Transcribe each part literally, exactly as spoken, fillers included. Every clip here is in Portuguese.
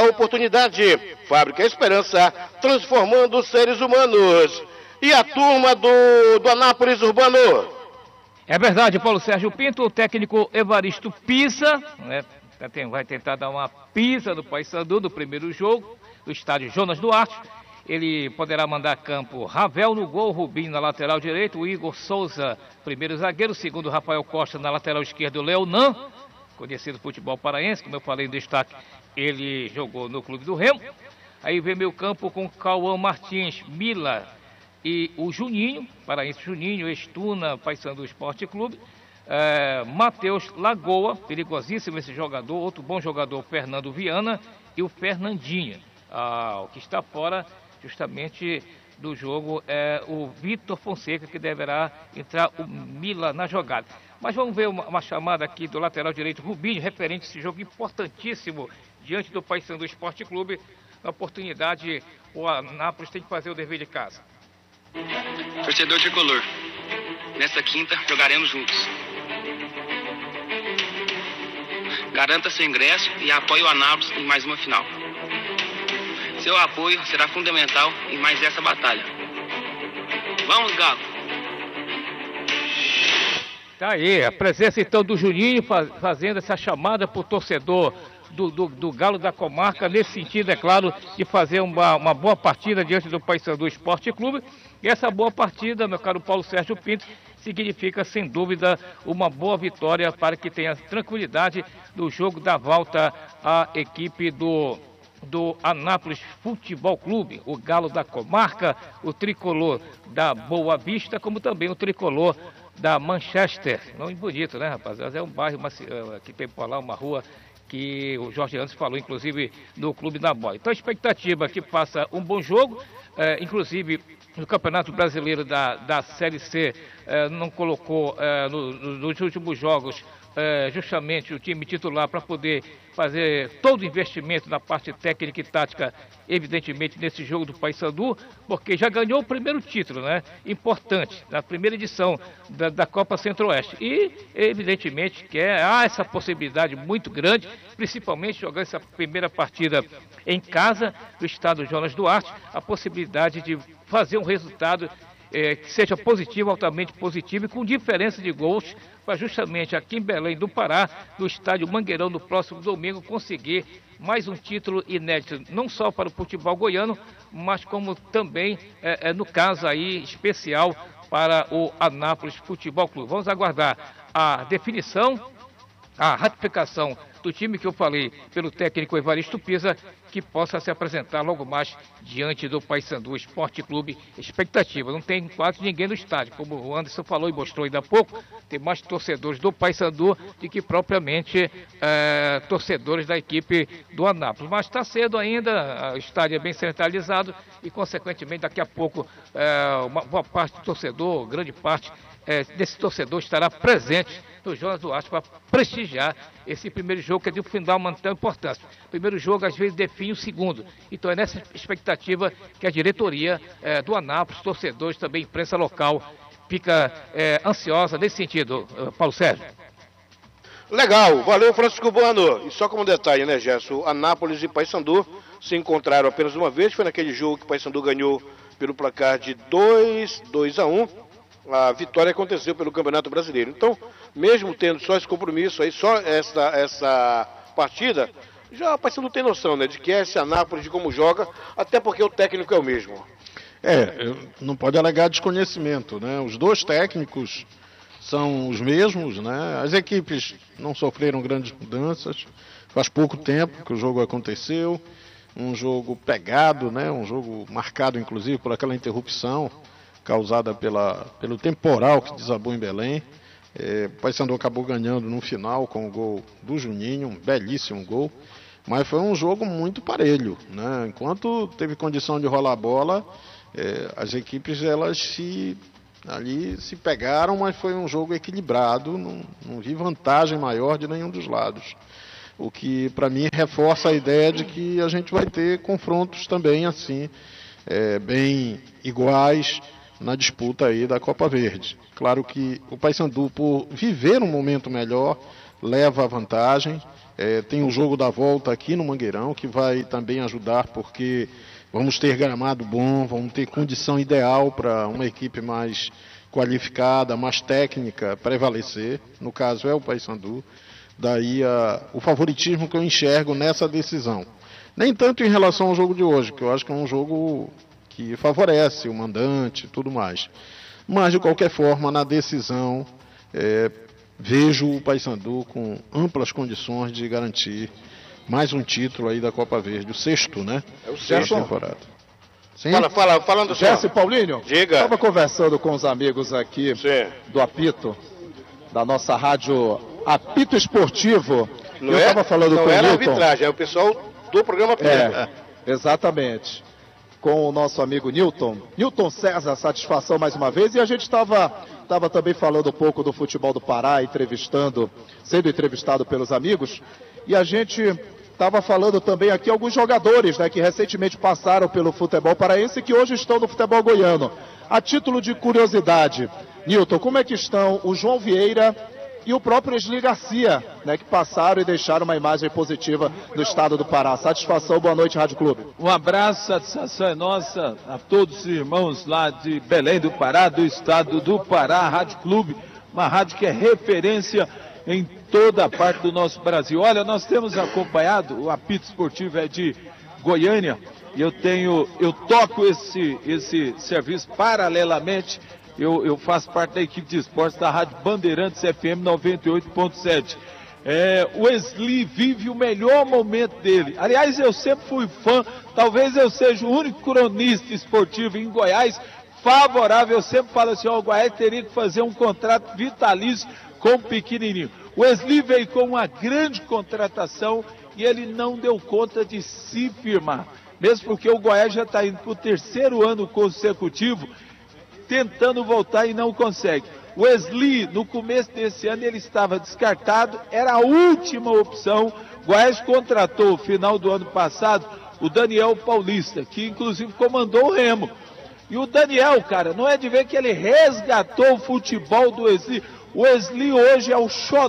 a oportunidade. Fábrica Esperança, transformando seres humanos. E a turma do, do Anápolis Urbano? É verdade, Paulo Sérgio Pinto, o técnico Evaristo Pisa, né, vai tentar dar uma pisa do Paysandu do primeiro jogo, do estádio Jonas Duarte. Ele poderá mandar a campo Ravel no gol, Rubinho na lateral direito, o Igor Souza, primeiro zagueiro, segundo Rafael Costa na lateral esquerda, o Leonan, conhecido futebol paraense, como eu falei em destaque, ele jogou no Clube do Remo. Aí vem meio campo com Cauã Martins, Mila e o Juninho, paraense Juninho, Estuna, Paysandu Esporte Clube. É, Matheus Lagoa, perigosíssimo esse jogador, outro bom jogador, Fernando Viana e o Fernandinha. Ah, o que está fora justamente do jogo é o Vitor Fonseca, que deverá entrar o Mila na jogada. Mas vamos ver uma, uma chamada aqui do lateral direito, Rubinho, referente a esse jogo importantíssimo diante do Paysandu Esporte Clube. Na oportunidade, o Anápolis tem que fazer o dever de casa. Torcedor tricolor, nesta quinta jogaremos juntos. Garanta seu ingresso e apoie o Anápolis em mais uma final. Seu apoio será fundamental em mais essa batalha. Vamos, Galo! Tá aí, a presença então do Juninho faz, fazendo essa chamada para o torcedor do, do, do Galo da Comarca, nesse sentido, é claro, de fazer uma, uma boa partida diante do Paysandu Esporte Clube. E essa boa partida, meu caro Paulo Sérgio Pinto, significa, sem dúvida, uma boa vitória para que tenha tranquilidade do jogo da volta à equipe do... do Anápolis Futebol Clube, o Galo da Comarca, o tricolor da Boa Vista, como também o tricolor da Manchester. Nome bonito, né, rapaziada? É um bairro uma, que tem por lá uma rua que o Jorge Antes falou, inclusive, no Clube da Boia. Então a expectativa é que faça um bom jogo, é, inclusive no Campeonato Brasileiro da, da Série C, é, não colocou é, no, nos últimos jogos É, justamente o time titular para poder fazer todo o investimento na parte técnica e tática, evidentemente nesse jogo do Paysandu, porque já ganhou o primeiro título, né? Importante, na primeira edição da, da Copa Centro-Oeste. E, evidentemente, que é, há essa possibilidade muito grande, principalmente jogando essa primeira partida em casa do estado Jonas Duarte, a possibilidade de fazer um resultado É, que seja positivo, altamente positivo e com diferença de gols, para justamente aqui em Belém do Pará, no estádio Mangueirão, no próximo domingo, conseguir mais um título inédito, não só para o futebol goiano, mas como também, é, é, no caso aí, especial para o Anápolis Futebol Clube. Vamos aguardar a definição, a ratificação do time que eu falei pelo técnico Evaristo Pisa, que possa se apresentar logo mais diante do Paysandu Esporte Clube. Expectativa, não tem quase ninguém no estádio, como o Anderson falou e mostrou ainda há pouco, tem mais torcedores do Paysandu do que propriamente é, torcedores da equipe do Anápolis. Mas está cedo ainda, o estádio é bem centralizado e, consequentemente, daqui a pouco é, uma boa parte do torcedor, grande parte é, desse torcedor estará presente no Jonas Duarte para prestigiar esse primeiro jogo, que é de um fundamental importância. O primeiro jogo, às vezes, define o segundo. Então, é nessa expectativa que a diretoria é, do Anápolis, torcedores, também imprensa local, fica é, ansiosa nesse sentido, Paulo Sérgio. Legal, valeu, Francisco Bueno. E só como detalhe, né, Gerson? Anápolis e Paysandu se encontraram apenas uma vez, foi naquele jogo que o Paysandu ganhou pelo placar de dois a um. A vitória aconteceu pelo Campeonato Brasileiro. Então, mesmo tendo só esse compromisso aí, só essa, essa partida, já o Paysandu tem noção, né, de que é esse Anápolis, de como joga, até porque o técnico é o mesmo. É, não pode alegar desconhecimento, né? Os dois técnicos são os mesmos, né? As equipes não sofreram grandes mudanças. Faz pouco tempo que o jogo aconteceu, um jogo pegado, né? Um jogo marcado, inclusive, por aquela interrupção causada pela, pelo temporal que desabou em Belém. É, o Paysandu acabou ganhando no final com o gol do Juninho, um belíssimo gol, mas foi um jogo muito parelho, né? Enquanto teve condição de rolar a bola, é, as equipes elas se, ali se pegaram, mas foi um jogo equilibrado, não, não vi vantagem maior de nenhum dos lados. O que para mim reforça a ideia de que a gente vai ter confrontos também assim, é, bem iguais, na disputa aí da Copa Verde. Claro que o Paysandu, por viver um momento melhor, leva a vantagem É, tem o jogo da volta aqui no Mangueirão, que vai também ajudar, porque vamos ter gramado bom, vamos ter condição ideal para uma equipe mais qualificada, mais técnica prevalecer. No caso é o Paysandu. Daí a, o favoritismo que eu enxergo nessa decisão. Nem tanto em relação ao jogo de hoje, que eu acho que é um jogo que favorece o mandante e tudo mais. Mas, de qualquer forma, na decisão, é, vejo o Paysandu com amplas condições de garantir mais um título aí da Copa Verde, o sexto, né? É o sexto. Temporada. Sim? Fala, fala, falando só. Jesse Paulinho, diga. Estava conversando com os amigos aqui Sim. do Apito, da nossa rádio Apito Esportivo. Não eu é, estava falando não com o era Newton. arbitragem, é o pessoal do programa Apito. É, exatamente. Com o nosso amigo Newton. Newton César, satisfação mais uma vez. E a gente estava tava também falando um pouco do futebol do Pará, entrevistando, sendo entrevistado pelos amigos. E a gente estava falando também aqui alguns jogadores, né, que recentemente passaram pelo futebol paraense e que hoje estão no futebol goiano. A título de curiosidade, Newton, como é que estão o João Vieira e o próprio Esli Garcia, né, que passaram e deixaram uma imagem positiva no estado do Pará? Satisfação, boa noite, Rádio Clube. Um abraço, satisfação é nossa a todos os irmãos lá de Belém do Pará, do estado do Pará, Rádio Clube, uma rádio que é referência em toda a parte do nosso Brasil. Olha, nós temos acompanhado, o Apito Esportivo é de Goiânia, e eu tenho, eu toco esse, esse serviço paralelamente. Eu, eu faço parte da equipe de esportes da Rádio Bandeirantes F M noventa e oito ponto sete. É, o Esli vive o melhor momento dele. Aliás, eu sempre fui fã, talvez eu seja o único cronista esportivo em Goiás favorável. Eu sempre falo assim, ó, o Goiás teria que fazer um contrato vitalício com o pequenininho. O Esli veio com uma grande contratação e ele não deu conta de se firmar. Mesmo porque o Goiás já está indo para o terceiro ano consecutivo tentando voltar e não consegue. O Esli, no começo desse ano, ele estava descartado, era a última opção. O Goiás contratou, no final do ano passado, o Daniel Paulista, que inclusive comandou o Remo. E o Daniel, cara, não é de ver que ele resgatou o futebol do Esli. O Esli hoje é o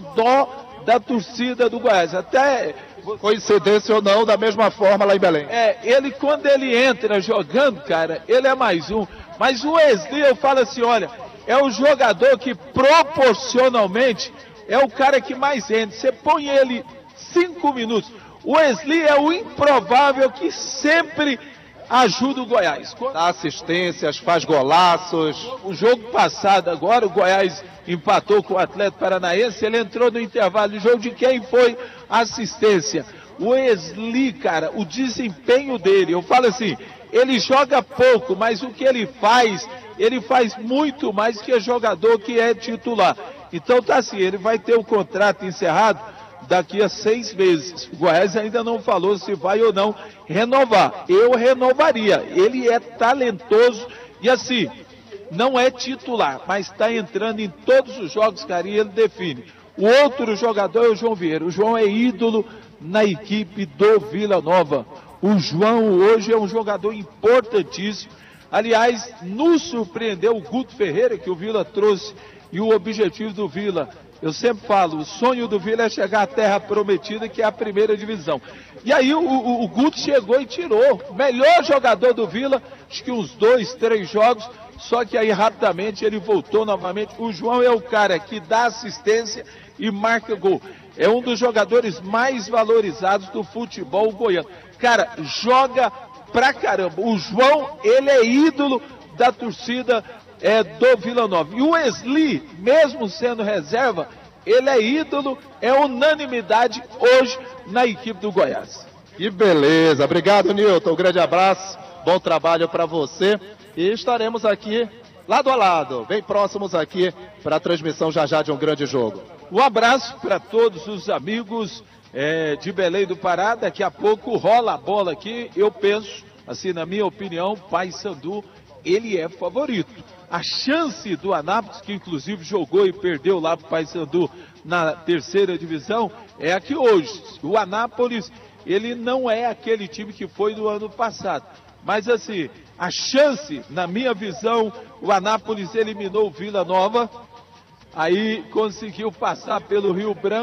xodó da torcida do Goiás. Até... Coincidência ou não, da mesma forma lá em Belém. É, ele quando ele entra jogando, cara, ele é mais um. Mas o Esli, eu falo assim, olha, é o jogador que proporcionalmente é o cara que mais entra. Você põe ele cinco minutos. O Esli é o improvável que sempre ajuda o Goiás. Dá assistências, faz golaços. O jogo passado agora, o Goiás empatou com o Atlético Paranaense, ele entrou no intervalo do jogo. De quem foi a assistência? O Esli, cara, o desempenho dele, eu falo assim, ele joga pouco, mas o que ele faz, ele faz muito mais que o jogador que é titular. Então tá assim, ele vai ter o contrato encerrado daqui a seis meses. O Goiás ainda não falou se vai ou não renovar. Eu renovaria. Ele é talentoso e assim, não é titular, mas está entrando em todos os jogos, cara, e ele define. O outro jogador é o João Vieira. O João é ídolo na equipe do Vila Nova. O João hoje é um jogador importantíssimo. Aliás, nos surpreendeu o Guto Ferreira, que o Vila trouxe, e o objetivo do Vila, eu sempre falo, o sonho do Vila é chegar à terra prometida, que é a primeira divisão. E aí o, o, o Guto chegou e tirou o melhor jogador do Vila, acho que uns dois, três jogos, só que aí rapidamente ele voltou novamente. O João é o cara que dá assistência e marca gol. É um dos jogadores mais valorizados do futebol goiano. Cara, joga pra caramba. O João, ele é ídolo da torcida é, do Vila Nova. E o Esli, mesmo sendo reserva, ele é ídolo, é unanimidade hoje na equipe do Goiás. Que beleza. Obrigado, Newton. Um grande abraço. Bom trabalho para você. E estaremos aqui lado a lado, bem próximos aqui para a transmissão já já de um grande jogo. Um abraço para todos os amigos é, de Belém do Pará. Daqui a pouco rola a bola aqui. Eu penso, assim, na minha opinião, Paysandu, ele é favorito. A chance do Anápolis, que inclusive jogou e perdeu lá para o Paysandu na terceira divisão, é aqui hoje. O Anápolis, ele não é aquele time que foi do ano passado. Mas assim, a chance, na minha visão, o Anápolis eliminou o Vila Nova, aí conseguiu passar pelo Rio Branco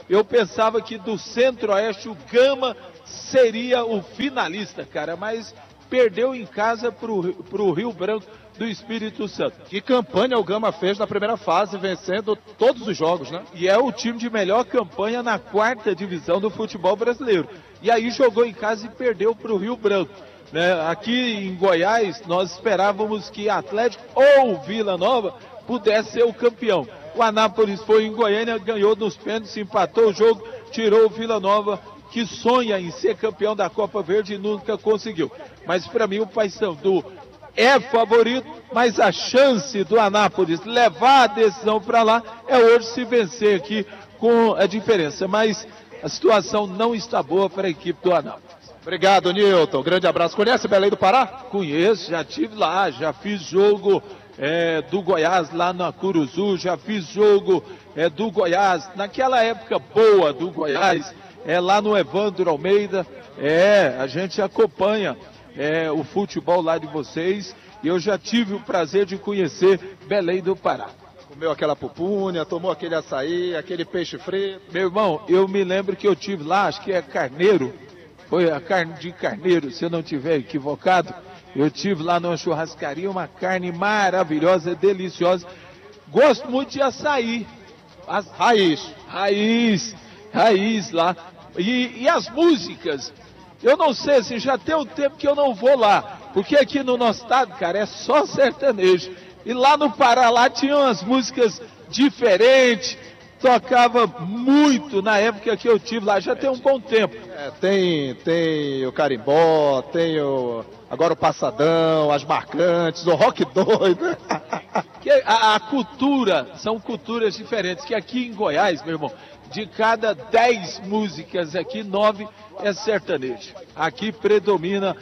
Eu pensava que do Centro-Oeste o Gama seria o finalista, cara, mas perdeu em casa pro, pro Rio Branco do Espírito Santo. Que campanha o Gama fez na primeira fase, vencendo todos os jogos, né? E é o time de melhor campanha na quarta divisão do futebol brasileiro. E aí jogou em casa e perdeu para o Rio Branco. Né? Aqui em Goiás, nós esperávamos que Atlético ou Vila Nova pudesse ser o campeão. O Anápolis foi em Goiânia, ganhou nos pênaltis, empatou o jogo, tirou o Vila Nova, que sonha em ser campeão da Copa Verde e nunca conseguiu. Mas para mim o Paysandu é favorito, mas a chance do Anápolis levar a decisão para lá é hoje se vencer aqui com a diferença. Mas a situação não está boa para a equipe do Anápolis. Obrigado, Nilton. Grande abraço. Conhece Belém do Pará? Conheço, já estive lá, já fiz jogo é, do Goiás lá na Curuzu, já fiz jogo é, do Goiás, naquela época boa do Goiás, é, lá no Evandro Almeida. É, a gente acompanha É, o futebol lá de vocês, e eu já tive o prazer de conhecer Belém do Pará. Comeu aquela pupunha, tomou aquele açaí, aquele peixe frito. Meu irmão, eu me lembro que eu tive lá, acho que é carneiro, foi a carne de carneiro, se eu não estiver equivocado. Eu tive lá numa churrascaria, uma carne maravilhosa, deliciosa. Gosto muito de açaí. As... Raiz. Raiz, raiz lá. E, e as músicas... Eu não sei se já tem um tempo que eu não vou lá, porque aqui no nosso estado, cara, é só sertanejo. E lá no Pará, lá tinha umas músicas diferentes, tocava muito na época que eu tive lá, já tem um bom tempo. É, tem, tem o carimbó, tem o, agora o passadão, as marcantes, o rock doido. Que a, a cultura, são culturas diferentes, que aqui em Goiás, meu irmão, de cada dez músicas aqui, nove é sertanejo. Aqui predomina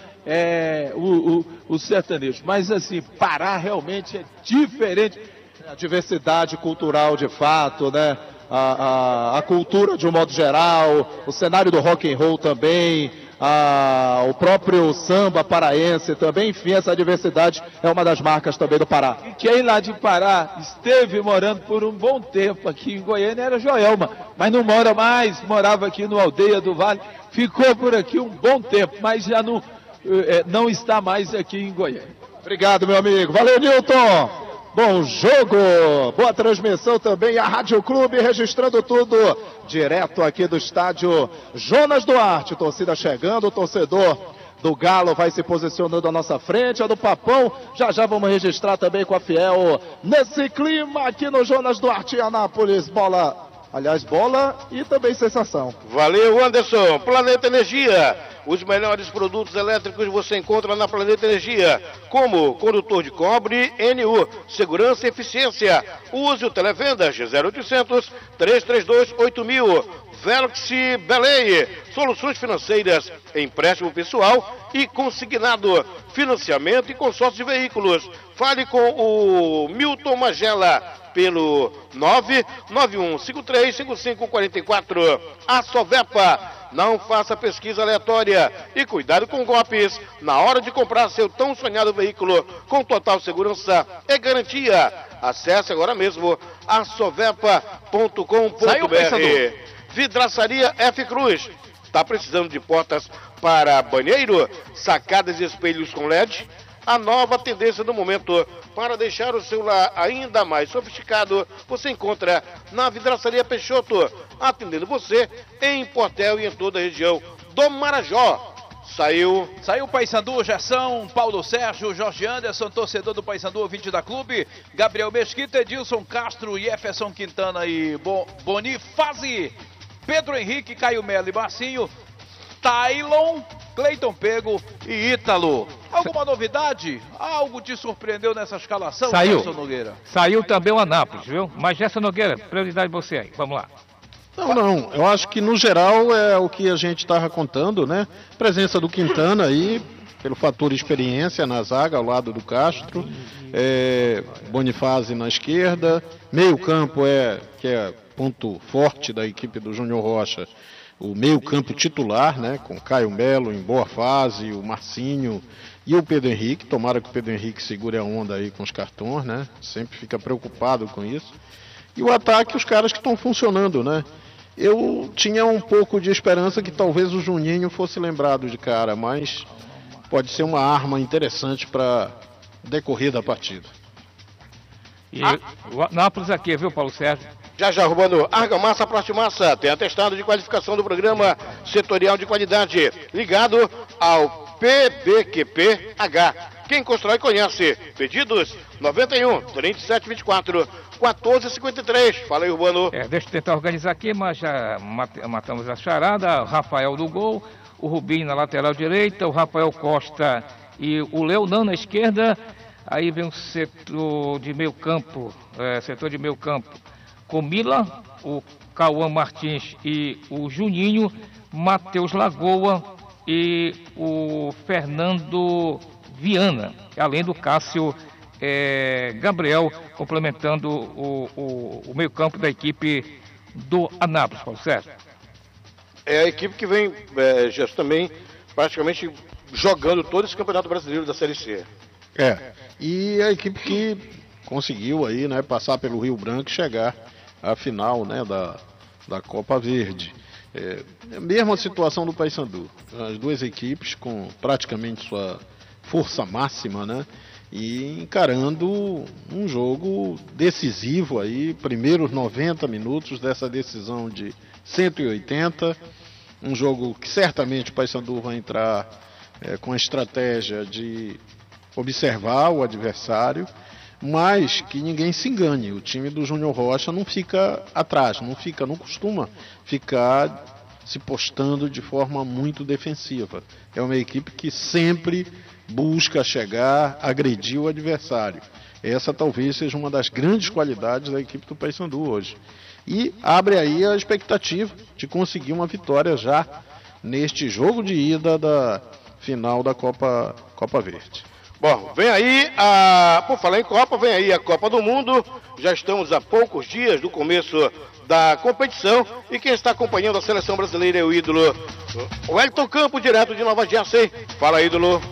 é, o, o, o sertanejo. Mas assim, Pará realmente é diferente. A diversidade cultural de fato, né? A, a, a cultura de um modo geral, o cenário do rock and roll também, a, o próprio samba paraense também, enfim, essa diversidade é uma das marcas também do Pará. E quem lá de Pará esteve morando por um bom tempo aqui em Goiânia era Joelma, mas não mora mais, morava aqui no Aldeia do Vale, ficou por aqui um bom tempo, mas já não, é, não está mais aqui em Goiânia. Obrigado, meu amigo. Valeu, Nilton! Bom jogo, boa transmissão também, a Rádio Clube registrando tudo direto aqui do estádio Jonas Duarte, torcida chegando, o torcedor do Galo vai se posicionando à nossa frente, a do Papão, já já vamos registrar também com a Fiel, nesse clima aqui no Jonas Duarte, Anápolis, bola, aliás, bola e também sensação. Valeu, Anderson, Planeta Energia. Os melhores produtos elétricos você encontra na Planeta Energia, como condutor de cobre, N U, segurança e eficiência. Use o Televendas zero oitocentos, trezentos e trinta e dois, oito mil. Veloxi Belém, soluções financeiras, empréstimo pessoal e consignado, financiamento e consórcio de veículos. Fale com o Milton Magela pelo nove nove um cinco três cinco cinco quatro quatro. A Sovepa, não faça pesquisa aleatória e cuidado com golpes na hora de comprar seu tão sonhado veículo com total segurança e garantia. Acesse agora mesmo a sovepa ponto com ponto br. Vidraçaria F Cruz. Está precisando de portas para banheiro, sacadas e espelhos com L E D? A nova tendência do momento para deixar o seu lar ainda mais sofisticado, você encontra na Vidraçaria Peixoto, atendendo você em Portel e em toda a região do Marajó. Saiu. Saiu o Paysandu, Gerson, Paulo Sérgio, Jorge Anderson, torcedor do Paysandu, ouvinte da Clube, Gabriel Mesquita, Edilson Castro, Jefferson Quintana e Bo Bonifase, Pedro Henrique, Caio Melo e Marcinho, Tailon, Cleiton Pego e Ítalo. Alguma novidade? Algo te surpreendeu nessa escalação, Saiu. Gerson Nogueira? Saiu também o Anápolis, viu? Mas Gerson Nogueira, prioridade você aí. Vamos lá. Não, não. Eu acho que no geral é o que a gente estava contando, né? Presença do Quintana aí, pelo fator experiência na zaga, ao lado do Castro. É, Bonifase na esquerda. Meio campo é, que é ponto forte da equipe do Júnior Rocha. O meio campo titular, né? Com Caio Melo em boa fase, o Marcinho e o Pedro Henrique. Tomara que o Pedro Henrique segure a onda aí com os cartões, né? Sempre fica preocupado com isso. E o ataque, os caras que estão funcionando, né? Eu tinha um pouco de esperança que talvez o Juninho fosse lembrado de cara, mas pode ser uma arma interessante para decorrer da partida. E ah. o Anápolis aqui, viu, Paulo Sérgio? Já já, Rubano. Argamassa Plastimassa tem atestado de qualificação do Programa Setorial de Qualidade, ligado ao P B Q P H. Quem constrói conhece. Pedidos noventa e um, trinta e sete, vinte e quatro, quatorze, cinquenta e três. Fala aí, Urbano. É, deixa eu tentar organizar aqui, mas já matamos a charada. Rafael do gol, o Rubinho na lateral direita, o Rafael Costa e o Leonão na esquerda. Aí vem o setor de meio campo, é, setor de meio campo com Mila, o Cauã Martins e o Juninho, Matheus Lagoa e o Fernando Viana, além do Cássio é, Gabriel, complementando o, o, o meio-campo da equipe do Anápolis, Paulo Sérgio. É a equipe que vem é, já também praticamente jogando todo esse Campeonato Brasileiro da Série C. É, e a equipe que conseguiu aí, né, passar pelo Rio Branco e chegar à final, né, da, da Copa Verde. É, é a mesma situação do Paysandu, as duas equipes com praticamente sua força máxima, né, e encarando um jogo decisivo aí, primeiros noventa minutos dessa decisão de cento e oitenta, um jogo que certamente o Paysandu vai entrar é, com a estratégia de observar o adversário, mas que ninguém se engane, o time do Júnior Rocha não fica atrás, não fica, não costuma ficar se postando de forma muito defensiva. É uma equipe que sempre busca chegar, agredir o adversário. Essa talvez seja uma das grandes qualidades da equipe do Paysandu hoje. E abre aí a expectativa de conseguir uma vitória já neste jogo de ida da final da Copa, Copa Verde. Bom, vem aí, a... por falar em Copa, vem aí a Copa do Mundo. Já estamos a poucos dias do começo da competição. E quem está acompanhando a seleção brasileira é o ídolo Wellington Campo, direto de Nova Jersey. Fala, ídolo.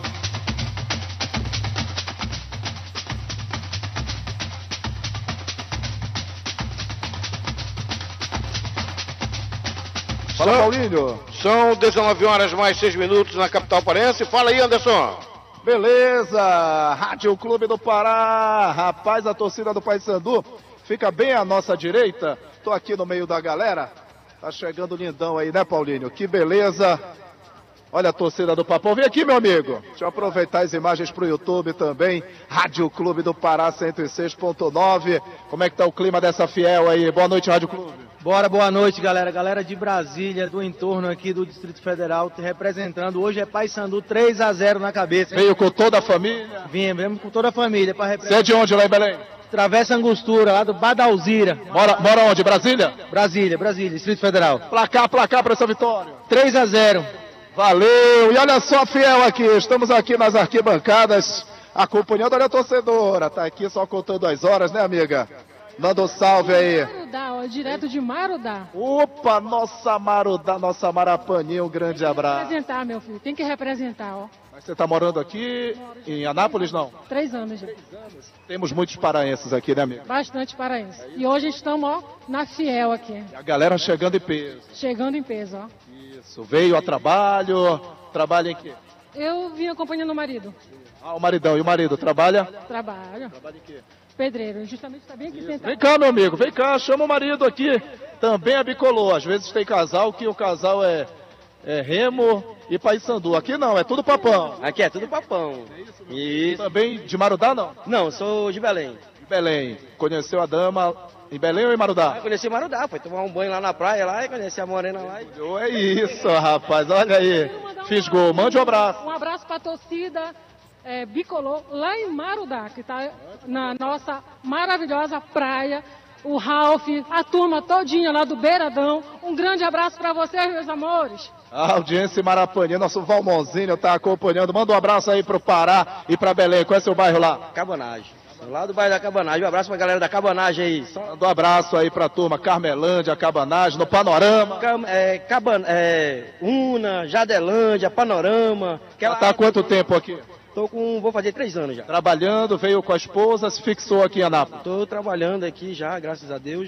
Fala, Paulinho. São dezenove horas mais seis minutos na capital paraense. Fala aí, Anderson. Beleza, Rádio Clube do Pará, rapaz, a torcida do Paysandu fica bem à nossa direita, tô aqui no meio da galera, tá chegando lindão aí, né, Paulinho? Que beleza, olha a torcida do Papão, vem aqui, meu amigo, deixa eu aproveitar as imagens pro YouTube também, Rádio Clube do Pará cento e seis ponto nove, como é que tá o clima dessa fiel aí? Boa noite, Rádio Clube. Bora, boa noite, galera. Galera de Brasília, do entorno aqui do Distrito Federal, te representando. Hoje é Paysandu três a zero na cabeça. Veio com toda a família? Vim, viemos com toda a família para representar. Você é de onde lá em Belém? Travessa Angostura, lá do Badalzira. Mora, mora onde? Brasília? Brasília, Brasília, Distrito Federal. Placar, placar para essa vitória. três a zero. Valeu! E olha só, fiel aqui, estamos aqui nas arquibancadas, acompanhando, olha a torcedora, tá aqui só contando as horas, né, amiga? Dando salve aí. Marudá, ó, direto de Marudá. Opa, nossa Marudá, nossa Marapaninha, um grande abraço. Tem que representar, meu filho, tem que representar, ó. Mas você tá morando aqui em Anápolis, não? Três anos já. Temos muitos paraenses aqui, né, amigo? Bastante paraense. E hoje estamos, ó, na Fiel aqui. E a galera chegando em peso. Chegando em peso, ó. Isso, veio a trabalho, trabalha em quê? Eu vim acompanhando o marido. Ah, o maridão. E o marido, trabalha? Trabalho. Trabalha em quê? Pedreiro, justamente está bem aqui sentado. Vem cá, meu amigo, vem cá, chama o marido aqui. Também é bicolor. Às vezes tem casal que o casal é, é Remo e Paysandu. Aqui não, é tudo papão. Aqui é tudo papão. Isso. Também de Marudá, não? Não, sou de Belém. De Belém. Conheceu a dama em Belém ou em Marudá? Eu conheci Marudá, foi tomar um banho lá na praia lá e conheci a morena lá. E... É isso, rapaz, olha aí. Fiz gol, mande um abraço. Um abraço para a torcida. É, bicolor, lá em Marudá, que está na nossa maravilhosa praia, o Ralph, a turma todinha lá do Beiradão. Um grande abraço para vocês, meus amores. A audiência em Marapaninha, nosso Valmonzinho está acompanhando. Manda um abraço aí pro Pará e para Belém. Qual é seu bairro lá? Cabanagem. Lá do bairro da Cabanagem. Um abraço pra galera da Cabanagem aí. Manda um abraço aí pra turma Carmelândia, Cabanagem, no Panorama. Cam, é, Caban, é, Una, Jadelândia, Panorama. Já tá há quanto tempo aqui? Tô com, vou fazer três anos já. Trabalhando, veio com a esposa, se fixou aqui em Anápolis. Tô trabalhando aqui já, graças a Deus.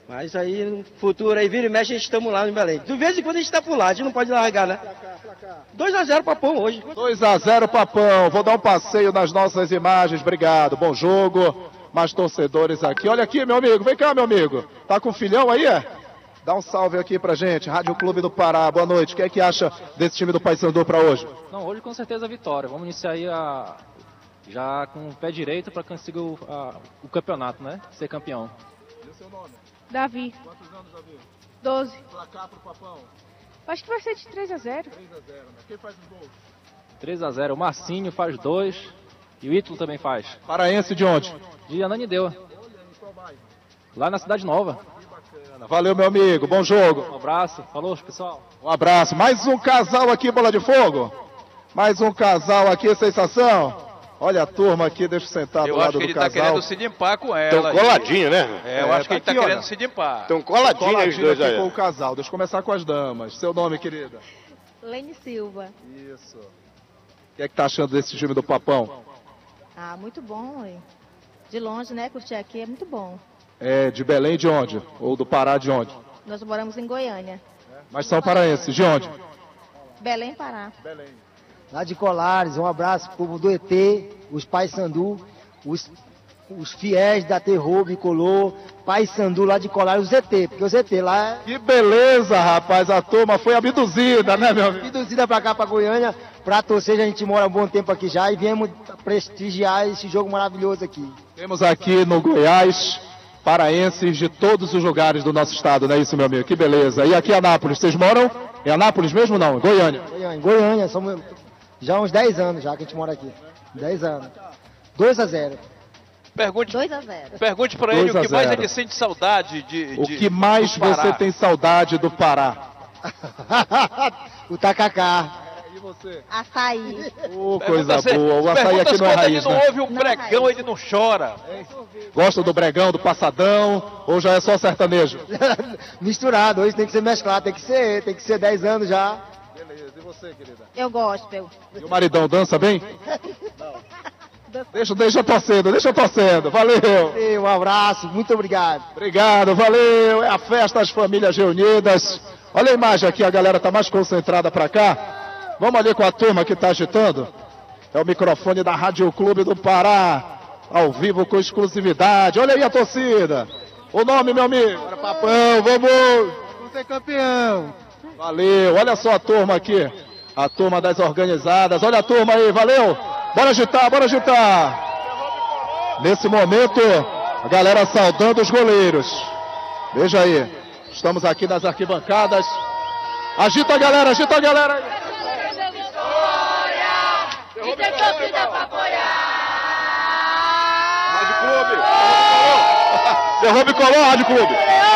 Mas isso aí, no futuro aí, vira e mexe, a gente estamos lá no Belém. De vez em quando a gente está por lá, a gente não pode largar, né? dois a zero Papão hoje. dois a zero Papão. Vou dar um passeio nas nossas imagens. Obrigado. Bom jogo. Mais torcedores aqui. Olha aqui, meu amigo. Vem cá, meu amigo. Tá com o filhão aí, é? Dá um salve aqui pra gente. Rádio Clube do Pará. Boa noite. O que é que acha desse time do Paysandu pra hoje? Não, hoje com certeza a vitória. Vamos iniciar aí a... já com o pé direito para conseguir o, a... o campeonato, né? Ser campeão. E o seu nome? Davi. Quantos anos, Davi? doze. Placar pro Papão? Acho que vai ser de três a zero. três a zero, né? Quem faz os gols? três a zero. O Marcinho faz dois e o Ítalo também faz. Paraense de onde? De Ananindeua. Lá na Cidade Nova. Valeu, meu amigo. Bom jogo. Um abraço. Falou, pessoal. Um abraço. Mais um casal aqui, Bola de Fogo. Mais um casal aqui, sensação. Olha a turma aqui, deixa eu sentar eu do lado do casal. Eu acho que ele está querendo se limpar com ela. Estão coladinho, né? É, eu é, acho que tá ele está aqui, querendo olha. se limpar. Estão coladinhos coladinho os dois aqui aí. com o casal. Deixa eu começar com as damas. Seu nome, querida? Lene Silva. Isso. O que é que tá achando desse time do Papão? Ah, muito bom, ué. De longe, né? Curtir aqui é muito bom. É de Belém de onde? Ou do Pará de onde? Nós moramos em Goiânia. Mas são paraenses. De onde? Belém, Pará. Belém. Lá de Colares, um abraço pro povo do E T, os Paysandu, os, os fiéis da Terror, Bicolor, Paysandu lá de Colares, os E T, porque os E T lá... Que beleza, rapaz, a turma foi abduzida, né, meu amigo? Abduzida pra cá, pra Goiânia, pra torcer, a gente mora um bom tempo aqui já e viemos prestigiar esse jogo maravilhoso aqui. Temos aqui no Goiás paraenses de todos os lugares do nosso estado, não é isso, meu amigo? Que beleza. E aqui em Anápolis, vocês moram em Anápolis mesmo ou não? Goiânia? Goiânia, Goiânia, somos já há uns dez anos já que a gente mora aqui. dez anos. dois a zero. Pergunte, dois a zero. Pergunte pra ele o que mais ele sente saudade de, de O que mais você tem saudade do Pará? O tacacá. E você? Açaí. Oh, coisa se, boa. O açaí aqui não é raiz, ele não né? ouve o pregão, ele não chora. Gosta do bregão, do passadão, ou já é só sertanejo? Misturado, hoje tem que ser mesclado, tem que ser, tem que ser dez anos já. Beleza, e você, querida? Eu gospel. E o maridão dança bem? Deixa, deixa torcendo, deixa torcendo. Valeu. Um abraço, muito obrigado. Obrigado, valeu. É a festa das famílias reunidas. Olha a imagem aqui, a galera tá mais concentrada pra cá. Vamos ali com a turma que tá agitando. É o microfone da Rádio Clube do Pará. Ao vivo com exclusividade. Olha aí a torcida. O nome, meu amigo? Bora, Papão, vamos. Vamos ser campeão. Valeu. Olha só a turma aqui. A turma das organizadas. Olha a turma aí, valeu. Bora agitar, bora agitar. Nesse momento, a galera saudando os goleiros. Veja aí. Estamos aqui nas arquibancadas. Agita a galera, agita a galera. E tem torcida pra apoiar. Rádio Clube. Derrube Colô, Rádio Clube.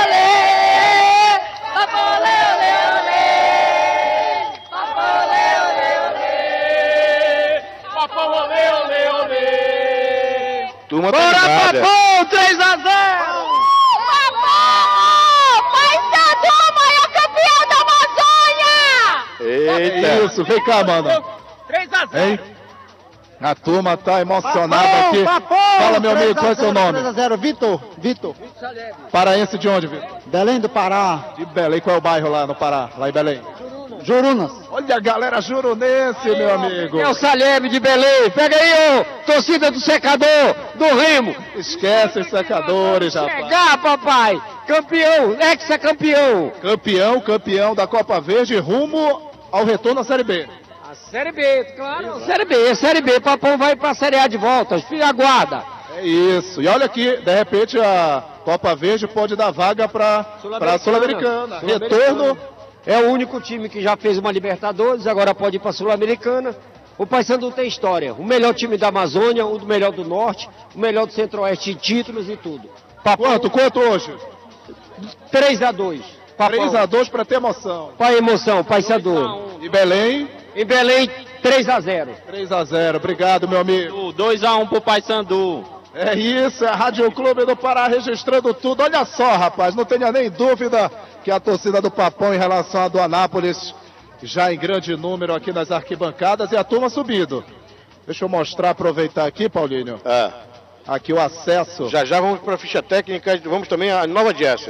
Turma tá animada. Papão, três a zero! Papão! Paysandu, maior campeão da Amazônia! Eita. É isso, vem cá, mano. três a zero! Hein? A turma tá emocionada Papão, aqui. Papão, Fala, meu amigo, qual é o seu nome? três a zero, Vitor, Vitor. Paraense de onde, Vitor? Belém do Pará. De Belém. Qual é o bairro lá no Pará? Lá em Belém? Jurunas. Olha a galera jurunense, meu amigo. É o Salheme de Belém. Pega aí, ô, torcida do secador, do Remo. Esquece os secadores, rapaz. Chegar, papai. Campeão, ex-campeão. Campeão, campeão da Copa Verde, rumo ao retorno à Série B. A Série B, claro. Série B, Série B. Papão vai pra Série A de volta. Filho, aguarda. É isso. E olha aqui, de repente a Copa Verde pode dar vaga para a Sul-Americana. Retorno. É o único time que já fez uma Libertadores, agora pode ir para a Sul-Americana. O Paysandu tem história. O melhor time da Amazônia, o melhor do Norte, o melhor do Centro-Oeste, títulos e tudo. Papão, quanto, quanto hoje? três a dois. três a dois para ter emoção. Para emoção, Paysandu. E Belém? Em Belém, três a zero. três a zero, obrigado, meu amigo. dois a um pro Paysandu. É isso, é a Rádio Clube do Pará registrando tudo. Olha só, rapaz, não tenha nem dúvida que a torcida do Papão em relação à do Anápolis já em grande número aqui nas arquibancadas e a turma subindo. Deixa eu mostrar, aproveitar aqui, Paulinho. É. Aqui o acesso. Já já vamos para a ficha técnica, vamos também à Nova Jesse.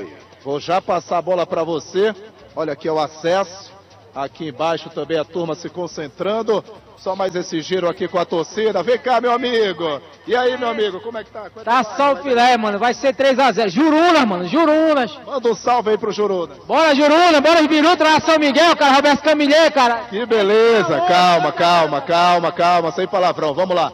Vou já passar a bola para você. Olha aqui é o acesso. Aqui embaixo também a turma se concentrando. Só mais esse giro aqui com a torcida. Vem cá, meu amigo. E aí, meu amigo, como é que tá? Quanto Tá vai? só o filé, mano. Vai ser três a zero. Jurunas, mano. Jurunas. Manda um salve aí pro Jurunas. Bora, Jurunas. Bora, Biruta, lá São Miguel, cara. Roberto Camilê, cara. Que beleza. Calma, calma, calma, calma. Sem palavrão. Vamos lá.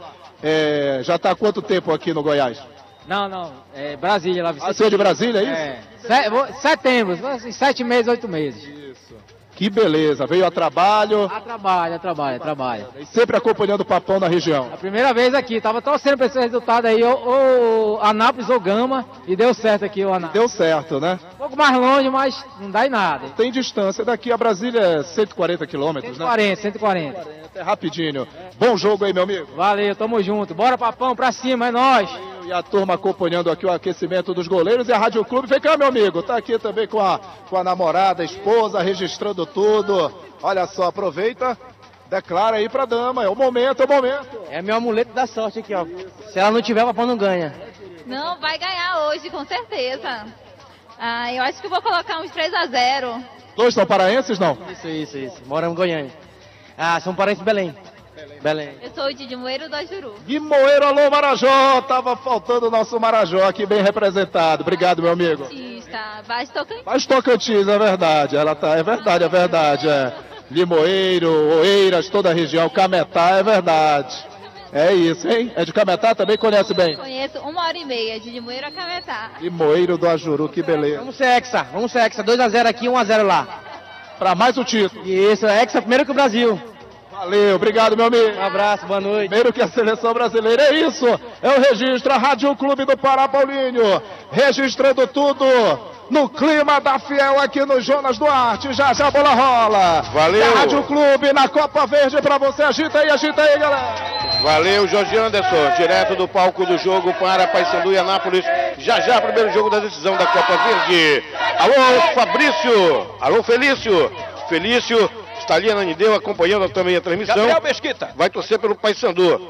É, já tá há quanto tempo aqui no Goiás? Não, não. É Brasília lá. Ah, você é de Brasília, é isso? É. Se- vou- Setembro. Sete meses, oito meses. Que beleza. Veio a trabalho. A trabalho, a trabalho, a trabalho. E sempre acompanhando o Papão na região. A primeira vez aqui. Tava torcendo pra esse resultado aí. Ou, ou Anápolis ou Gama. E deu certo aqui o Anápolis. Deu certo, né? Um pouco mais longe, mas não dá em nada. Tem distância. Daqui a Brasília é cento e quarenta quilômetros, né? cento e quarenta, cento e quarenta. É rapidinho. Bom jogo aí, meu amigo. Valeu, tamo junto. Bora, Papão, pra cima, é nóis. E a turma acompanhando aqui o aquecimento dos goleiros e a Rádio Clube. Vem cá, meu amigo. Tá aqui também com a, com a namorada, a esposa, registrando tudo. Olha só, aproveita, declara aí pra dama. É o momento, é o momento. É meu amuleto da sorte aqui, ó. Se ela não tiver, o Papão não ganha. Não, vai ganhar hoje, com certeza. Ah, eu acho que eu vou colocar uns três a zero. Dois são paraenses, não? Isso, isso, isso. Moramos em Goiânia. Ah, são parentes de Belém. Belém. Eu sou de Limoeiro do Ajuru. Limoeiro, alô Marajó. Tava faltando o nosso Marajó aqui bem representado. Obrigado, meu amigo. Está Baixo Tocantins. Mas Tocantins, é verdade. Ela tá, é verdade, é verdade. É. Limoeiro, Oeiras, toda a região, Cametá, é verdade. É isso, hein? É de Cametá, também conhece bem. Conheço uma hora e meia, de Limoeiro a Cametá. Limoeiro do Ajuru, que beleza. Vamos ser Hexa, vamos ser Hexa. dois a zero aqui, um a zero lá. Pra mais um título. Isso, Hexa primeiro que o Brasil. Valeu, obrigado, meu amigo. Um abraço, boa noite. Primeiro que a seleção brasileira, é isso. É o registro, a Rádio Clube do Pará, Paulinho. Registrando tudo no clima da Fiel aqui no Jonas Duarte. Já já a bola rola. Valeu. Da Rádio Clube na Copa Verde pra você. Agita aí, agita aí, galera. Valeu, Jorge Anderson, direto do palco do jogo para Paysandu e Anápolis. Já já, primeiro jogo da decisão da Copa Verde. Alô, Fabrício. Alô, Felício. Felício está ali na Nideu acompanhando também a transmissão. Gabriel Mesquita. Vai torcer pelo Paysandu.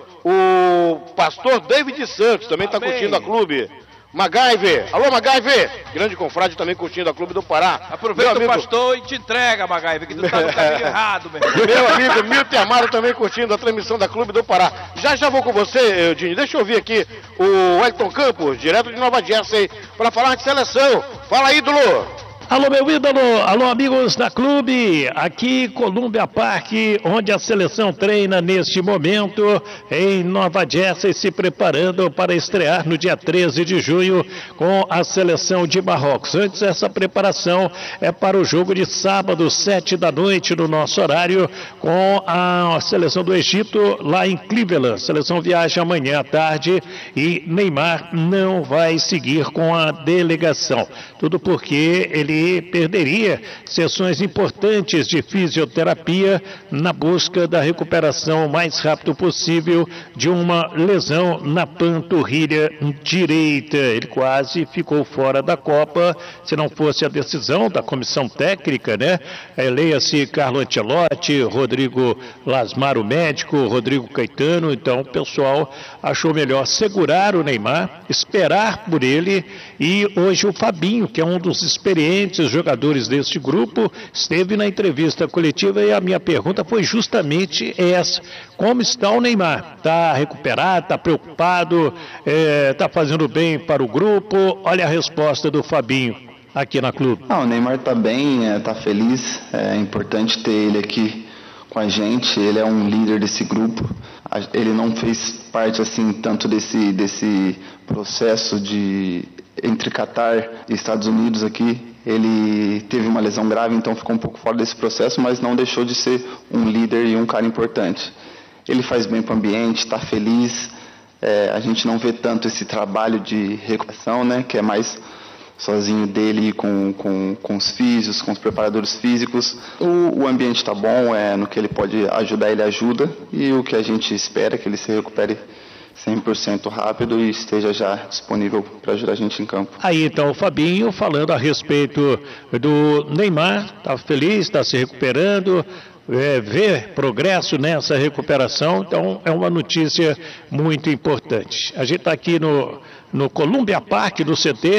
O pastor David Santos também está curtindo a clube. MacGyver. Alô, MacGyver. Grande confrade também curtindo a Clube do Pará. Aproveita Meu o amigo... pastor e te entrega, MacGyver, que tu tá no caminho errado, meu irmão. Meu amigo Milton Amaro também curtindo a transmissão da Clube do Pará. Já já vou com você, Eudine. Deixa eu ouvir aqui o Wellington Campos, direto de Nova Jersey, para falar de seleção. Fala, ídolo. Alô, meu ídolo, alô, amigos da Clube, aqui Columbia Park, onde a seleção treina neste momento em Nova Jersey, se preparando para estrear no dia treze de junho com a seleção de Marrocos. Antes, essa preparação é para o jogo de sábado, sete da noite, no nosso horário, com a seleção do Egito lá em Cleveland. A seleção viaja amanhã à tarde e Neymar não vai seguir com a delegação. Tudo porque ele perderia sessões importantes de fisioterapia na busca da recuperação o mais rápido possível de uma lesão na panturrilha direita. Ele quase ficou fora da Copa, se não fosse a decisão da comissão técnica, né? É, leia-se Carlo Ancelotti, Rodrigo Lasmar, o médico, Rodrigo Caetano. Então o pessoal achou melhor segurar o Neymar, esperar por ele, e hoje o Fabinho, que é um dos experientes jogadores deste grupo, esteve na entrevista coletiva e a minha pergunta foi justamente essa: como está o Neymar? Está recuperado, está preocupado, está é, fazendo bem para o grupo? Olha a resposta do Fabinho aqui na Clube. Ah, o Neymar está bem, está é, feliz, é importante ter ele aqui com a gente, ele é um líder desse grupo, ele não fez parte assim tanto desse, desse processo de entre Catar e Estados Unidos aqui. Ele teve uma lesão grave, então ficou um pouco fora desse processo, mas não deixou de ser um líder e um cara importante. Ele faz bem para o ambiente, está feliz, é, a gente não vê tanto esse trabalho de recuperação, né, que é mais sozinho dele com, com, com os físicos, com os preparadores físicos. O, o ambiente está bom, é, no que ele pode ajudar, ele ajuda, e o que a gente espera é que ele se recupere cem por cento rápido e esteja já disponível para ajudar a gente em campo. Aí então o Fabinho falando a respeito do Neymar, está feliz, está se recuperando, é, vê progresso nessa recuperação, então é uma notícia muito importante. A gente está aqui no, no Columbia Park do C T,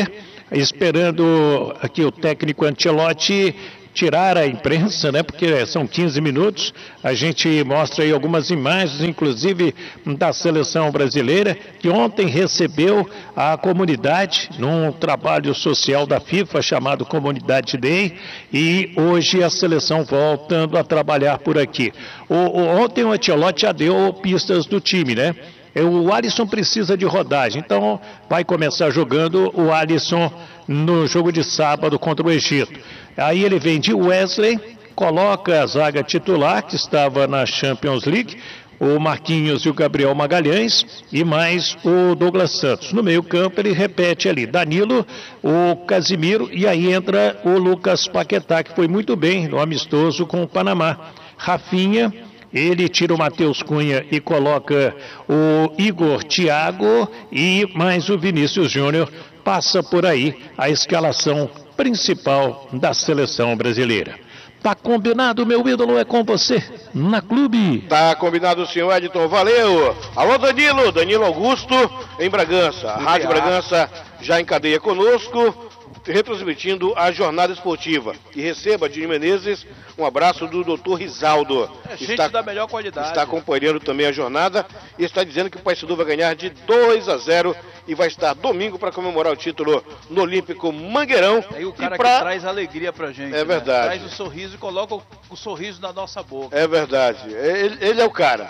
esperando aqui o técnico Ancelotti tirar a imprensa, né? Porque são quinze minutos. A gente mostra aí algumas imagens, inclusive da seleção brasileira, que ontem recebeu a comunidade num trabalho social da FIFA chamado Comunidade Day, e hoje a seleção voltando a trabalhar por aqui. O, o, ontem o Ancelotti já deu pistas do time, né? O Alisson precisa de rodagem, então vai começar jogando o Alisson no jogo de sábado contra o Egito. Aí ele vem de Wesley, coloca a zaga titular, que estava na Champions League, o Marquinhos e o Gabriel Magalhães, e mais o Douglas Santos. No meio campo ele repete ali Danilo, o Casimiro, e aí entra o Lucas Paquetá, que foi muito bem no amistoso com o Panamá. Rafinha, ele tira o Matheus Cunha e coloca o Igor Thiago e mais o Vinícius Júnior. Passa por aí a escalação principal da seleção brasileira. Tá combinado, meu ídolo, é com você na Clube. Tá combinado, senhor Edson, valeu. Alô, Danilo, Danilo Augusto em Bragança. A Rádio Bragança já em cadeia conosco, retransmitindo a jornada esportiva. E receba, Dini Menezes, um abraço do doutor Risaldo. É gente está, da melhor qualidade. Está acompanhando também a jornada e está dizendo que o Paysandu vai ganhar de dois a zero e vai estar domingo para comemorar o título no Olímpico Mangueirão. Aí o cara pra... que traz alegria pra gente. É verdade. Né? Traz o sorriso e coloca o, o sorriso na nossa boca. É verdade. Ele, ele é o cara.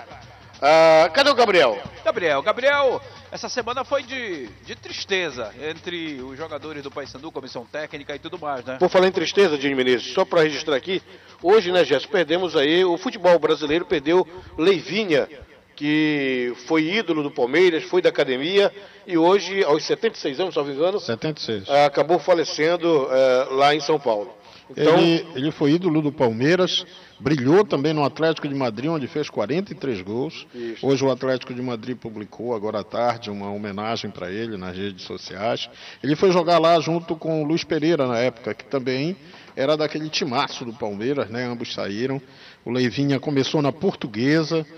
Ah, cadê o Gabriel? Gabriel, Gabriel, essa semana foi de, de tristeza entre os jogadores do Paysandu, comissão técnica e tudo mais, né? Por falar em tristeza, Dini Menezes, só para registrar aqui, hoje, né, Jéssica, perdemos aí, o futebol brasileiro perdeu Leivinha, que foi ídolo do Palmeiras, foi da academia, e hoje, aos setenta e seis anos, se não me engano, setenta e seis. acabou falecendo é, lá em São Paulo. Então... Ele, ele foi ídolo do Palmeiras, brilhou também no Atlético de Madrid, onde fez quarenta e três gols. Isso. Hoje o Atlético de Madrid publicou, agora à tarde, uma homenagem para ele nas redes sociais. Ele foi jogar lá junto com o Luiz Pereira, na época, que também era daquele timaço do Palmeiras, né? Ambos saíram. O Leivinha começou na Portuguesa,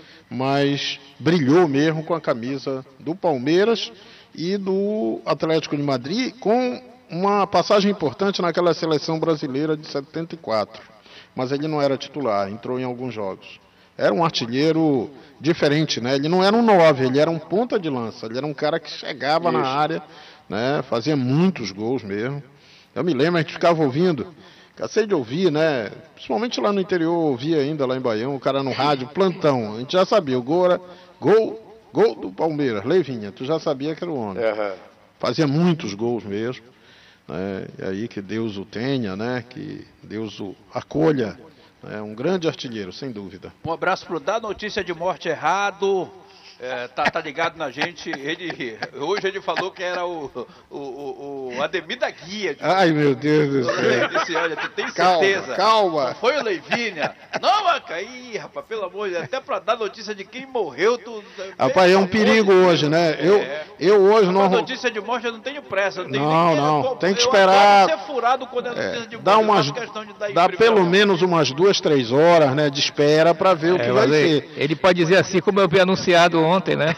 mas brilhou mesmo com a camisa do Palmeiras e do Atlético de Madrid, com uma passagem importante naquela seleção brasileira de setenta e quatro, mas ele não era titular, entrou em alguns jogos. Era um artilheiro diferente, né? Ele não era um nove, ele era um ponta de lança, ele era um cara que chegava Isso. na área, né? Fazia muitos gols mesmo. Eu me lembro, a gente ficava ouvindo, cansei de ouvir, né? Principalmente lá no interior, ouvia ainda lá em Baião, o cara no rádio, plantão, a gente já sabia, o gol era gol, gol do Palmeiras, Leivinha, tu já sabia que era o homem. Uhum. Fazia muitos gols mesmo. Né? E aí que Deus o tenha, né? Que Deus o acolha, né? Um grande artilheiro, sem dúvida. Um abraço pro Dá Notícia de Morte Errado, é, tá, tá ligado na gente. Ele, hoje ele falou que era o, o, o, o Ademir da Guia. Ai, meu Deus do céu. Ele disse, olha, tu tem calma, certeza. Calma, Não foi o Leivinha. Não, Macaí, rapaz, pelo amor de Deus, até pra dar notícia de quem morreu, tu... Rapaz, é um perigo hoje, né? Eu, é. eu hoje não... A notícia de morte eu não tenho pressa. Não, tenho não, nem... não. Eu, tem que eu esperar... ser furado quando é notícia de morte. Dá, umas, dá pelo menos umas duas, três horas, né? De espera pra ver é, o que vai ser. Ele pode dizer assim, como eu vi anunciado ontem, né?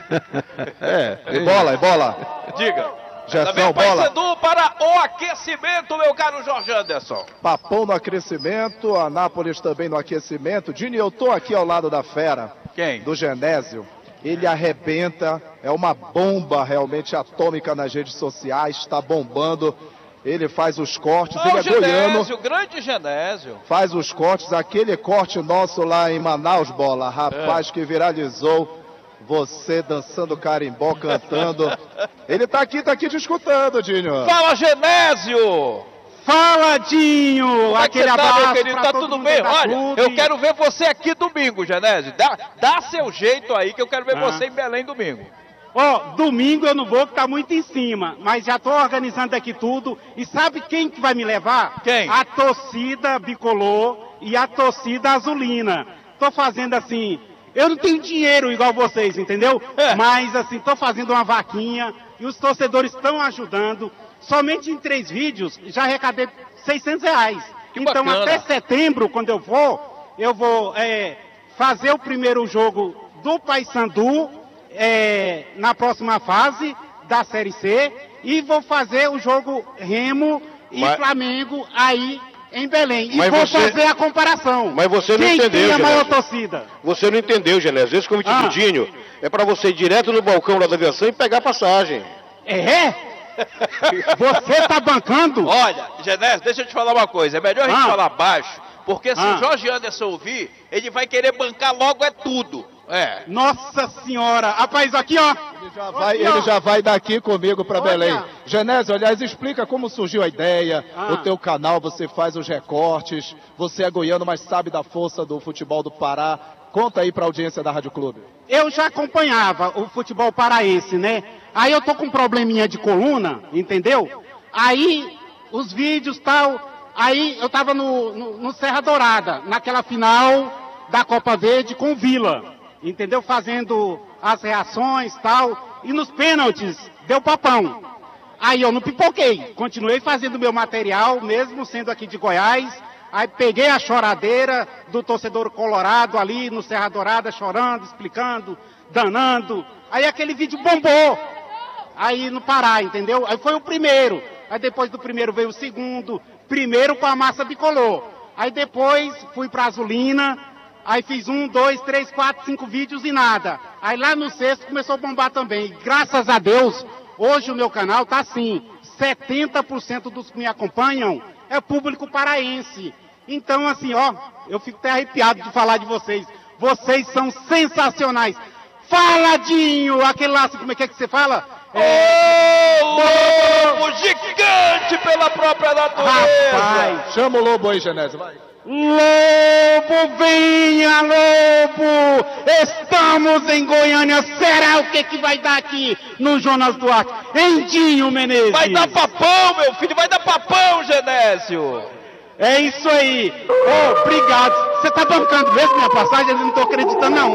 É, e bola, e bola. Diga. Gestão, bola. Paysandu para o aquecimento, meu caro Jorge Anderson. Papão no aquecimento, Anápolis também no aquecimento. Dini, eu tô aqui ao lado da fera. Quem? Do Genésio. Ele arrebenta, é uma bomba realmente atômica nas redes sociais, está bombando. Ele faz os cortes, oh, ele é Genésio, goiano. O grande Genésio. Faz os cortes, aquele corte nosso lá em Manaus, bola, rapaz, é. que viralizou. Você dançando carimbó, cantando. Ele tá aqui, tá aqui te escutando, Dinho. Fala, Genésio! Fala, Dinho! Como Aquele é que você abraço, tá, meu querido? Tá tudo bem? Olha, clube. eu quero ver você aqui domingo, Genésio. Dá, dá seu jeito aí que eu quero ver ah. você em Belém domingo. Ó, oh, domingo eu não vou, que tá muito em cima, mas já tô organizando aqui tudo. E sabe quem que vai me levar? Quem? A torcida bicolor e a torcida azulina. Tô fazendo assim... Eu não tenho dinheiro igual vocês, entendeu? É. Mas, assim, tô fazendo uma vaquinha e os torcedores estão ajudando. Somente em três vídeos já arrecadei seiscentos reais. Que então, bacana. até setembro, quando eu for, eu vou é, fazer o primeiro jogo do Paysandu é, na próxima fase da Série C e vou fazer o jogo Remo e Mas- Flamengo aí em Belém. E Mas vou você- fazer a comparação. Mas você não Quem entendeu, tem a maior Genésio. torcida? Você não entendeu, Genésio. Esse convite Ah. do Dinho é pra você ir direto no balcão lá da aviação e pegar passagem. É? Você tá bancando? Olha, Genésio, deixa eu te falar uma coisa. É melhor a gente Ah. falar baixo, porque se Ah. o Jorge Anderson ouvir, ele vai querer bancar logo é tudo. É. Nossa senhora. Rapaz, aqui ó. Já vai- ele já vai daqui comigo para Belém. Genésio, aliás, explica como surgiu a ideia, Ah. o teu canal, você faz os recortes, você é goiano, mas sabe da força do futebol do Pará. Conta aí para a audiência da Rádio Clube. Eu já acompanhava o futebol paraense, né? Aí eu tô com um probleminha de coluna, entendeu? Aí os vídeos tal. Aí eu tava no, no, no Serra Dourada, naquela final da Copa Verde com o Vila, entendeu? Fazendo as reações tal. E nos pênaltis deu papão. Aí eu não pipoquei, continuei fazendo meu material, mesmo sendo aqui de Goiás. Aí peguei a choradeira do torcedor colorado ali no Serra Dourada, chorando, explicando, danando. Aí aquele vídeo bombou. Aí no Pará, entendeu? Aí foi o primeiro. Aí depois do primeiro veio o segundo. Primeiro com a massa bicolor. Aí depois fui pra Azulina. Aí fiz um, dois, três, quatro, cinco vídeos e nada. Aí lá no sexto começou a bombar também. E graças a Deus, hoje o meu canal tá assim. setenta por cento dos que me acompanham é público paraense. Então, assim, ó, eu fico até arrepiado de falar de vocês. Vocês são sensacionais. Fala, Dinho! Aquele lá, assim, como é que é que você fala? É... Lobo gigante pela própria natureza! Rapaz, chama o Lobo aí, Genésio, vai. Lobo, venha, Lobo! Estamos em Goiânia. Será o que que vai dar aqui no Jonas Duarte? Em Dinho Menezes. Vai dar papão, meu filho, vai dar papão, Genésio! É isso aí. Oh, obrigado. Você tá bancando mesmo minha passagem? Eu não tô acreditando, não.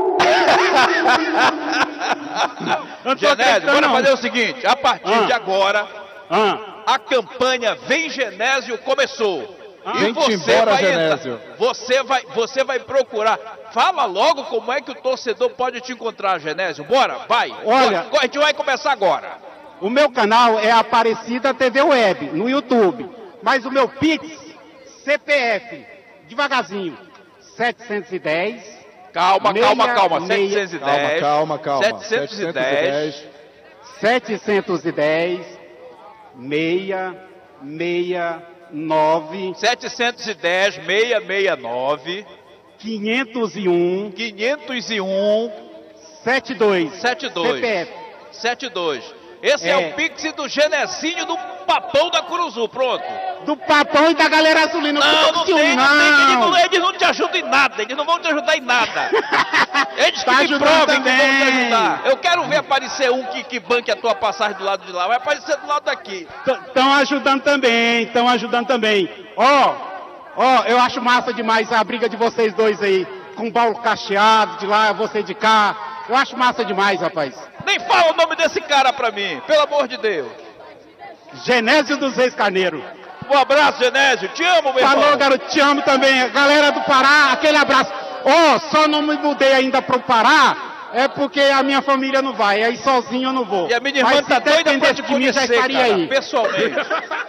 Eu não tô Genésio, acreditando, bora não. fazer o seguinte, a partir Ah. de agora, Ah. a campanha Vem Genésio começou. E Vem-te você embora, vai Genésio. entrar, você vai, você vai procurar. Fala logo como é que o torcedor pode te encontrar, Genésio. Bora, vai. Olha- a gente vai começar agora. O meu canal é Aparecida T V Web, no YouTube. Mas o meu Pix, C P F, devagarzinho, setecentos e dez. Calma, meia, calma, calma. meia- setecentos e dez. Calma, calma, calma. setecentos e dez. setecentos e dez, meia, meia, nove. setecentos e dez, seiscentos e sessenta e nove. quinhentos e um. quinhentos e um. setenta e dois. setenta e dois. C P F. setenta e dois. Esse é, É. o Pix do Genecinho do Papão da Curuzu, pronto. Do Papão e da galera azulina. Não, fica não com tem, ciúme, não tem. Eles não. não, eles não te ajudam em nada, eles não vão te ajudar em nada. Eles Tá que me ajudando provem que vão te também. ajudar. Eu quero ver aparecer um que, que banque a tua passagem do lado de lá. Vai aparecer do lado daqui. Estão ajudando também, estão ajudando também. Ó, ó, eu acho massa demais a briga de vocês dois aí. Com o Paulo Cacheado de lá, você de cá. Eu acho massa demais, rapaz. Nem fala o nome desse cara pra mim, pelo amor de Deus. Genésio dos Reis Carneiro. Um abraço, Genésio. Te amo, meu Falou, irmão. garoto, te amo também. A galera do Pará, aquele abraço. Ó, só não me mudei ainda pro Pará, é porque a minha família não vai. Aí sozinho eu não vou. E a minha irmã Mas tá se doida pra dependesse te de mim, já conhecer, estaria cara, aí. pessoalmente.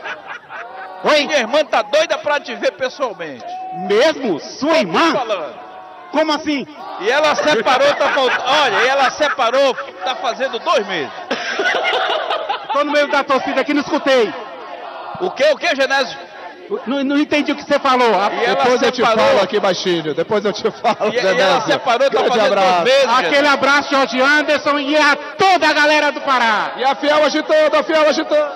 Oi? Minha irmã tá doida pra te ver pessoalmente. Mesmo? Sua irmã? Tô falando. Como assim? E ela separou, tá faltando. Olha, e ela separou, tá fazendo dois meses. Tô no meio da torcida aqui, não escutei. O que, o que, Genésio? Não, não entendi o que você falou. E ela Depois eu te separou. falo aqui baixinho, depois eu te falo, E, e Genésio. ela separou, tá Grande fazendo abraço. dois meses. Aquele Genésio. abraço, Jorge Anderson, e a toda a galera do Pará. E a Fiel agitando, a Fiel agitando.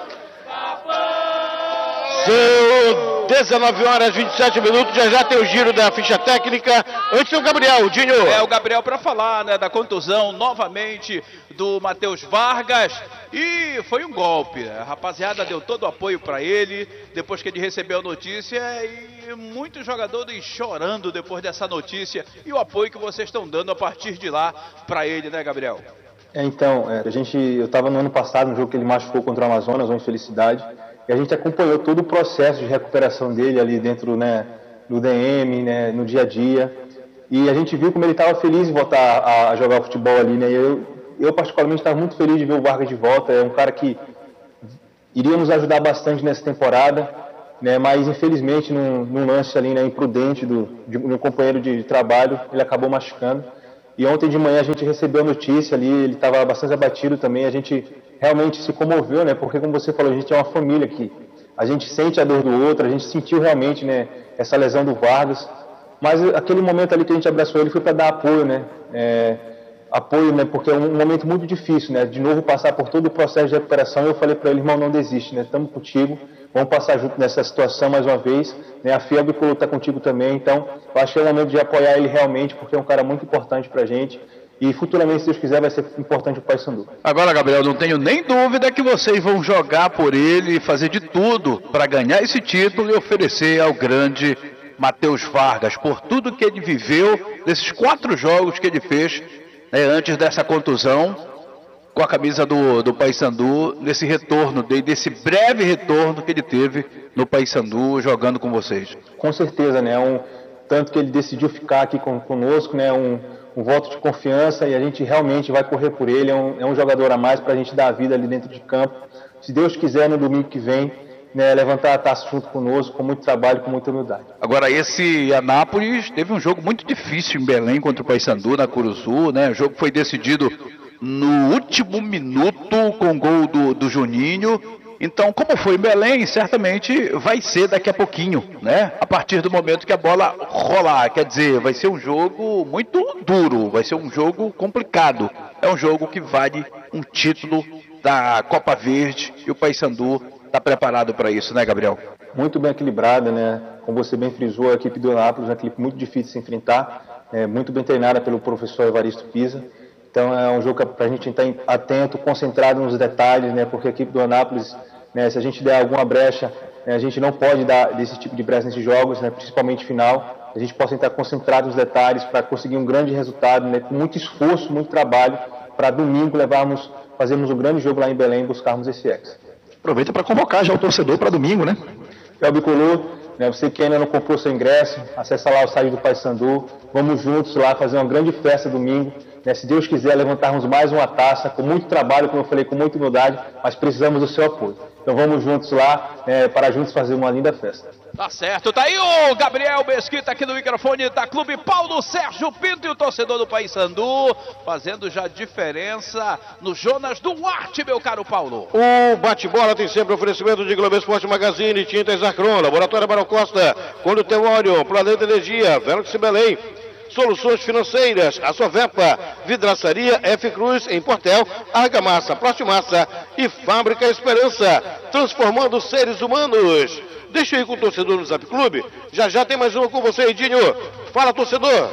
São dezenove horas e vinte e sete minutos, já já tem o giro da ficha técnica. Antes tem o Gabriel, o Dinho. É, o Gabriel para falar, né, da contusão novamente do Matheus Vargas. E foi um golpe. A rapaziada deu todo o apoio para ele depois que ele recebeu a notícia. E muitos jogadores chorando depois dessa notícia. E o apoio que vocês estão dando a partir de lá para ele, né, Gabriel? É, então, é, a gente, eu estava no ano passado, no jogo que ele machucou contra o Amazonas, uma infelicidade. E a gente acompanhou todo o processo de recuperação dele ali dentro, né, do D M, né, no dia a dia. E a gente viu como ele estava feliz em voltar a, a jogar futebol ali, né? E eu, eu particularmente estava muito feliz de ver o Vargas de volta. É um cara que iria nos ajudar bastante nessa temporada, né, mas infelizmente num, num lance ali, né, imprudente do, de um companheiro de trabalho, ele acabou machucando. E ontem de manhã a gente recebeu a notícia ali, ele estava bastante abatido também, a gente realmente se comoveu, né, porque como você falou, a gente é uma família aqui, a gente sente a dor do outro, a gente sentiu realmente, né, essa lesão do Vargas, mas aquele momento ali que a gente abraçou ele foi para dar apoio, né, é, apoio, né, porque é um momento muito difícil, né, de novo passar por todo o processo de recuperação. Eu falei para ele, irmão, não desiste, né, estamos contigo, vamos passar junto nessa situação mais uma vez, né, a F I A Bicolor está contigo também, então eu acho que é o momento de apoiar ele realmente, porque é um cara muito importante para a gente, e futuramente, se Deus quiser, vai ser importante o Paysandu. Agora, Gabriel, não tenho nem dúvida que vocês vão jogar por ele e fazer de tudo para ganhar esse título e oferecer ao grande Matheus Vargas, por tudo que ele viveu, desses quatro jogos que ele fez, né, antes dessa contusão, com a camisa do, do Paysandu, nesse retorno dele, desse breve retorno que ele teve no Paysandu, jogando com vocês. Com certeza, né, um, tanto que ele decidiu ficar aqui com, conosco, né, um, um voto de confiança, e a gente realmente vai correr por ele, é um, é um jogador a mais para a gente dar a vida ali dentro de campo. Se Deus quiser, no domingo que vem, né, levantar a taça junto conosco, com muito trabalho, com muita humildade. Agora, esse Anápolis teve um jogo muito difícil em Belém contra o Paysandu, na Curuzu, né? O jogo foi decidido no último minuto com o gol do, do Juninho. Então, como foi em Belém, certamente vai ser daqui a pouquinho, né? A partir do momento que a bola rolar. Quer dizer, vai ser um jogo muito duro, vai ser um jogo complicado. É um jogo que vale um título da Copa Verde e o Paysandu está preparado para isso, né, Gabriel? Muito bem equilibrada, né? Como você bem frisou, a equipe do Anápolis é uma equipe muito difícil de se enfrentar, é muito bem treinada pelo professor Evaristo Pisa. Então é um jogo para a gente estar atento, concentrado nos detalhes, né? Porque a equipe do Anápolis, né, se a gente der alguma brecha, né, a gente não pode dar desse tipo de brecha nesses jogos, né, principalmente final. A gente possa estar concentrado nos detalhes para conseguir um grande resultado, né, com muito esforço, muito trabalho, para domingo levarmos, fazermos um grande jogo lá em Belém e buscarmos esse ex. Aproveita para convocar já o torcedor para domingo, né? É o Bicolor, né, você que ainda não comprou seu ingresso, acessa lá o site do Paysandu, vamos juntos lá fazer uma grande festa domingo, né, se Deus quiser levantarmos mais uma taça, com muito trabalho, como eu falei, com muita humildade, mas precisamos do seu apoio. Então vamos juntos lá, né, para juntos fazer uma linda festa. Tá certo, tá aí o Gabriel Mesquita aqui no microfone da Clube Paulo Sérgio Pinto e o torcedor do Paysandu, fazendo já diferença no Jonas Duarte, meu caro Paulo. O bate-bola tem sempre oferecimento de Globo Esporte Magazine, Tintas Acron, Laboratório Barão Costa, Condutel Orion, Planeta Energia, Velox Belém, Soluções Financeiras, a Sovepa, Vidraçaria F Cruz em Portel, Argamassa, Plastimassa e Fábrica Esperança, transformando seres humanos. Deixa eu ir com o torcedor no Zap Clube. Já já tem mais uma com você, Edinho. Fala, torcedor.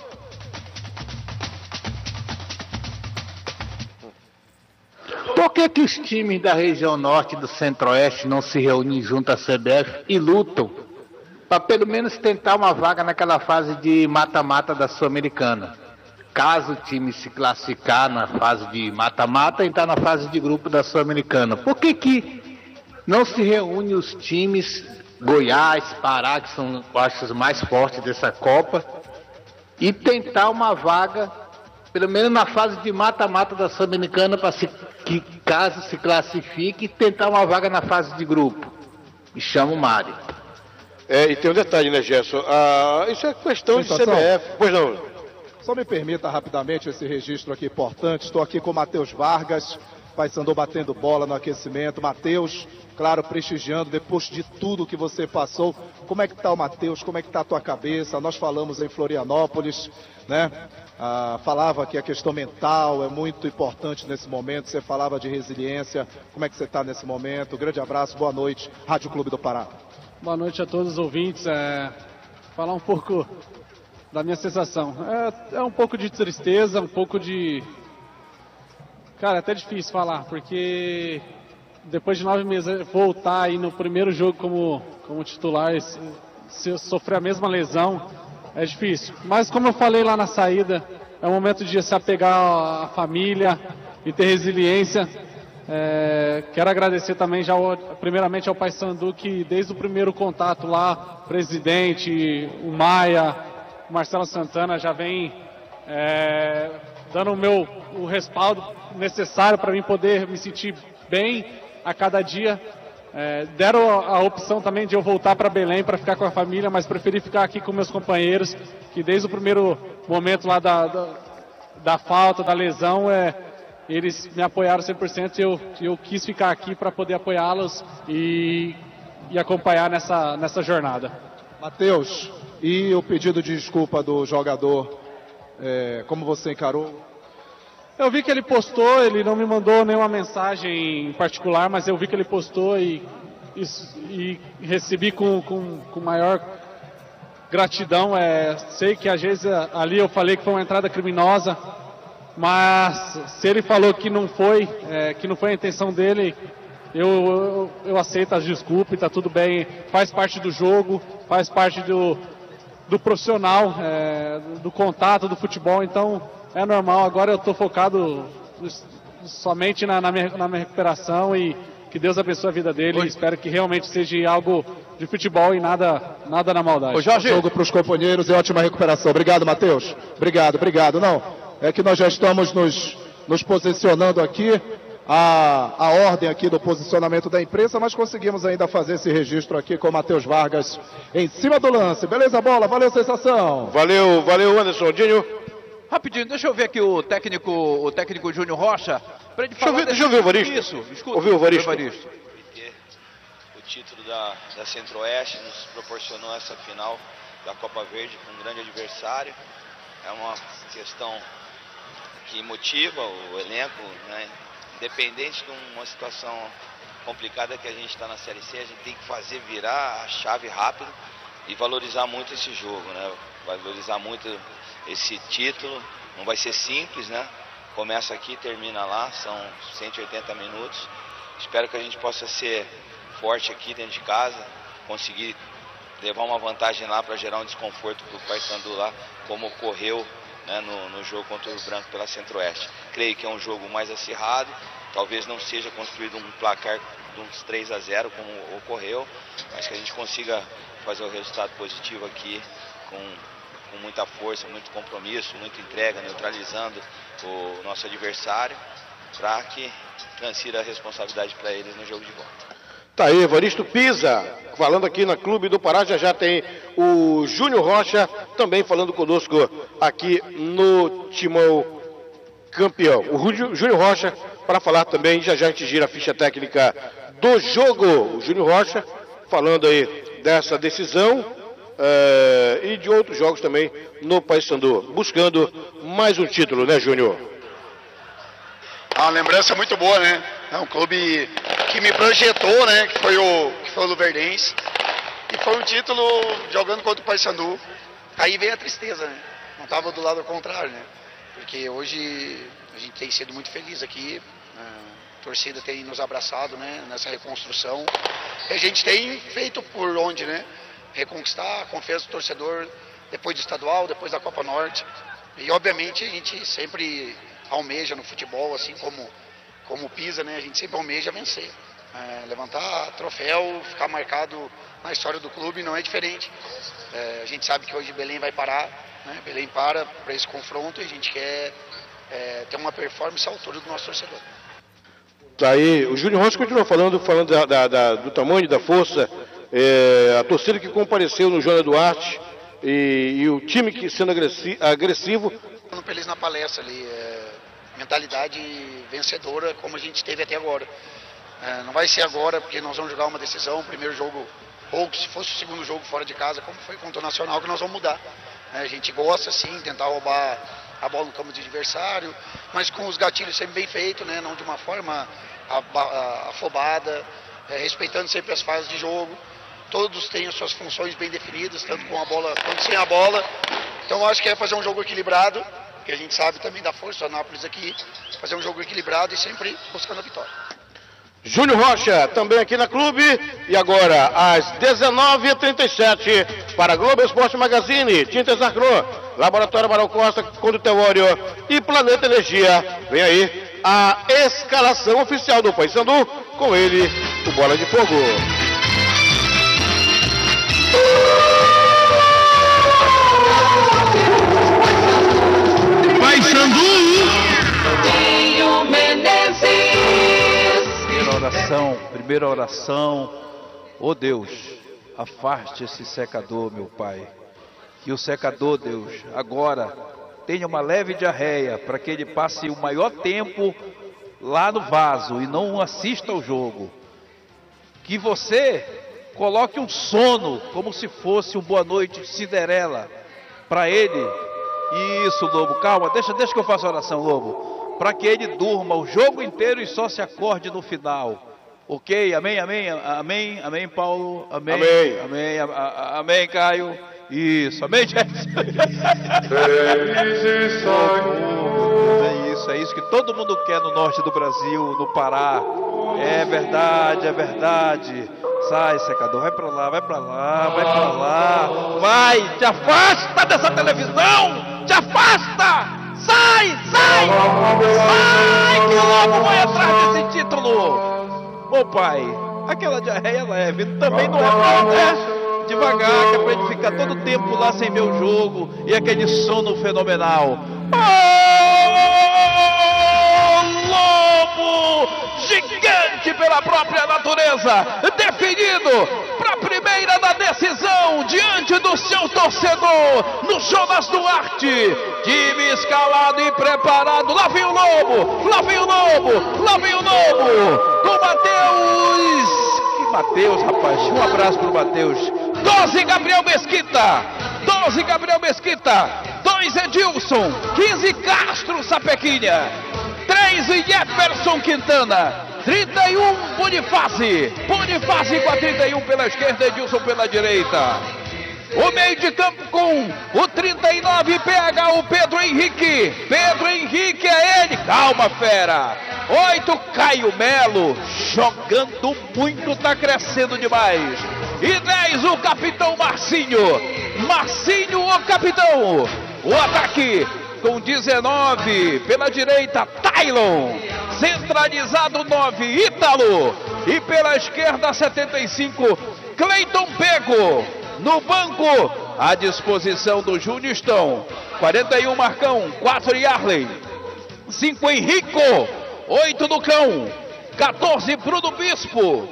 Por que que os times da região norte e do centro-oeste não se reúnem junto à C B F e lutam para pelo menos tentar uma vaga naquela fase de mata-mata da Sul-Americana? Caso o time se classificar na fase de mata-mata, entrar na fase de grupo da Sul-Americana. Por que que não se reúne os times Goiás, Pará, que são, acho, os mais fortes dessa Copa, e tentar uma vaga, pelo menos na fase de mata-mata da Sul-Americana, para se, que caso se classifique, tentar uma vaga na fase de grupo? Me chamo Mário. É, e tem um detalhe, né, Gerson? Ah, isso é questão de C B F. Pois não. Só me permita rapidamente esse registro aqui importante. Estou aqui com o Matheus Vargas, Paysandu batendo bola no aquecimento. Matheus, claro, prestigiando depois de tudo que você passou. Como é que está o Matheus? Como é que está a tua cabeça? Nós falamos em Florianópolis, né? Ah, falava que a questão mental é muito importante nesse momento. Você falava de resiliência. Como é que você está nesse momento? Grande abraço, boa noite. Rádio Clube do Pará. Boa noite a todos os ouvintes. É, falar um pouco da minha sensação. É, é um pouco de tristeza, um pouco de... Cara, é até difícil falar, porque depois de nove meses voltar aí no primeiro jogo como, como titular, se, se sofrer a mesma lesão, é difícil. Mas como eu falei lá na saída, é um momento de se apegar à família e ter resiliência. É, quero agradecer também já primeiramente ao Paysandu, que desde o primeiro contato lá, presidente, o Maia, o Marcelo Santana já vem é, dando o meu o respaldo necessário para mim poder me sentir bem a cada dia. É, deram a, a opção também de eu voltar para Belém para ficar com a família, mas preferi ficar aqui com meus companheiros, que desde o primeiro momento lá da, da, da falta, da lesão, é, eles me apoiaram cem por cento e eu, eu quis ficar aqui para poder apoiá-los e, e acompanhar nessa, nessa jornada. Matheus, e o pedido de desculpa do jogador, é, como você encarou? Eu vi que ele postou, ele não me mandou nenhuma mensagem em particular, mas eu vi que ele postou e, e, e recebi com, com, com maior gratidão. É, sei que às vezes ali eu falei que foi uma entrada criminosa, mas se ele falou que não foi, é, que não foi a intenção dele, eu, eu, eu aceito as desculpas, está tudo bem, faz parte do jogo, faz parte do, do profissional, é, do contato, do futebol, então é normal. Agora eu estou focado somente na, na, minha, na minha recuperação e que Deus abençoe a vida dele. E espero que realmente seja algo de futebol e nada, nada na maldade. Ô, Jorge. Jogo para os companheiros e ótima recuperação. Obrigado, Matheus. Obrigado, obrigado. Não, é que nós já estamos nos, nos posicionando aqui, a, a ordem aqui do posicionamento da imprensa, mas conseguimos ainda fazer esse registro aqui com o Matheus Vargas em cima do lance. Beleza, bola? Valeu, sensação. Valeu, valeu, Anderson. Dinho. Rapidinho, deixa eu ver aqui o técnico, o técnico Júnior Rocha. Pra ele falar deixa eu ver, deixa eu ver o Varisto. Isso, escuta. Ouviu o Varisto? O título da, da Centro-Oeste nos proporcionou essa final da Copa Verde com um grande adversário. É uma questão que motiva o elenco, né? Independente de uma situação complicada que a gente está na Série C, a gente tem que fazer virar a chave rápido e valorizar muito esse jogo, né? Valorizar muito esse título. Não vai ser simples, né? Começa aqui, termina lá, são cento e oitenta minutos. Espero que a gente possa ser forte aqui dentro de casa, conseguir levar uma vantagem lá para gerar um desconforto para o Paysandu lá, como ocorreu, né, no, no jogo contra o Branco pela Centro-Oeste. Creio que é um jogo mais acirrado, talvez não seja construído um placar de uns três a zero como ocorreu, mas que a gente consiga fazer o resultado positivo aqui com, com muita força, muito compromisso, muita entrega, neutralizando o nosso adversário, para que transfira a responsabilidade para eles no jogo de volta. Tá aí, Evaristo Pisa, falando aqui na Clube do Pará. Já já tem o Júnior Rocha também falando conosco aqui no Timão Campeão. O Júnior Rocha para falar também, já já a gente gira a ficha técnica do jogo. O Júnior Rocha falando aí dessa decisão uh, e de outros jogos também no Paysandu, buscando mais um título, né, Júnior? Uma lembrança muito boa, né? É um clube que me projetou, né? Que foi o, que foi o Luverdense. E foi um título jogando contra o Paysandu. Aí vem a tristeza, né? Não estava do lado contrário, né? Porque hoje a gente tem sido muito feliz aqui. A torcida tem nos abraçado, né? Nessa reconstrução. E a gente tem feito por onde, né? Reconquistar a confiança do torcedor depois do estadual, depois da Copa Norte. E obviamente a gente sempre almeja no futebol, assim como como o Pisa, né? A gente sempre almeja vencer, é, levantar troféu, ficar marcado na história do clube, não é diferente. É, a gente sabe que hoje Belém vai parar, né? Belém para para esse confronto e a gente quer é, ter uma performance à altura do nosso torcedor. Tá aí, o Júnior Rocha continua falando, falando da, da, da, do tamanho, da força, é, a torcida que compareceu no Joana Duarte e, e o time que sendo agressi, agressivo. Para eles na palestra ali, é, mentalidade vencedora como a gente teve até agora. É, não vai ser agora porque nós vamos jogar uma decisão, o primeiro jogo, ou se fosse o segundo jogo fora de casa, como foi contra o Nacional, que nós vamos mudar. É, a gente gosta sim, tentar roubar a bola no campo de adversário, mas com os gatilhos sempre bem feitos, né? Não de uma forma afobada, é, respeitando sempre as fases de jogo. Todos têm as suas funções bem definidas, tanto com a bola quanto sem a bola. Então eu acho que é fazer um jogo equilibrado, que a gente sabe também da força do Anápolis aqui, fazer um jogo equilibrado e sempre buscando a vitória. Júnior Rocha também aqui na Clube, e agora às dezenove e trinta e sete para Globo Esporte Magazine, Tintas Arcro, Laboratório Amaral Costa, Condutório e Planeta Energia. Vem aí a escalação oficial do Paysandu, com ele, o Bola de Fogo. Paysandu. Menezes. oração, primeira oração. Ô Deus, afaste esse secador, meu Pai. Que o secador, Deus, agora tenha uma leve diarreia, para que ele passe o maior tempo lá no vaso e não assista ao jogo. Que você coloque um sono, como se fosse um boa noite de Cinderela, para ele. Isso, Lobo, calma, deixa, deixa que eu faça a oração, Lobo. Para que ele durma o jogo inteiro e só se acorde no final. Ok? Amém, amém, amém, amém, Paulo. Amém, Amém, amém, a, a, amém, Caio. Isso, amém, gente. É isso, é isso que todo mundo quer no norte do Brasil, no Pará. É verdade, é verdade. Sai, secador, vai pra lá, vai pra lá, vai pra lá. Vai, te afasta dessa televisão! Te afasta! Sai, sai! Sai, que logo vai atrás desse título! Ô pai, aquela diarreia leve também não é bom, né? Devagar, que é pra ele ficar todo o tempo lá sem ver o jogo e aquele sono fenomenal. Oh, lobo gigante pela própria natureza, definido para a primeira da decisão diante do seu torcedor no Jonas Duarte. Time escalado e preparado. Lá vem o Lobo, lá vem o Lobo, lá vem o Lobo com Matheus. Que Matheus, rapaz, um abraço pro Matheus. doze Gabriel Mesquita, doze Gabriel Mesquita, dois Edilson, quinze Castro Sapequinha, três Jefferson Quintana, trinta e um Bonifácio, Bonifácio com a trinta e um pela esquerda, Edilson pela direita. O meio de campo com o trinta e nove P H, o Pedro Henrique, Pedro Henrique é ele, calma fera. oito Caio Melo, jogando muito, tá crescendo demais. E dez o capitão Marcinho, Marcinho o capitão. O ataque com dezenove pela direita, Tylon, centralizado nove, Ítalo, e pela esquerda setenta e cinco, Cleiton Pego. No banco, à disposição do Júnior estão quarenta e um Marcão, quatro Yarley, cinco Henrico, oito do Cão, quatorze Bruno Bispo,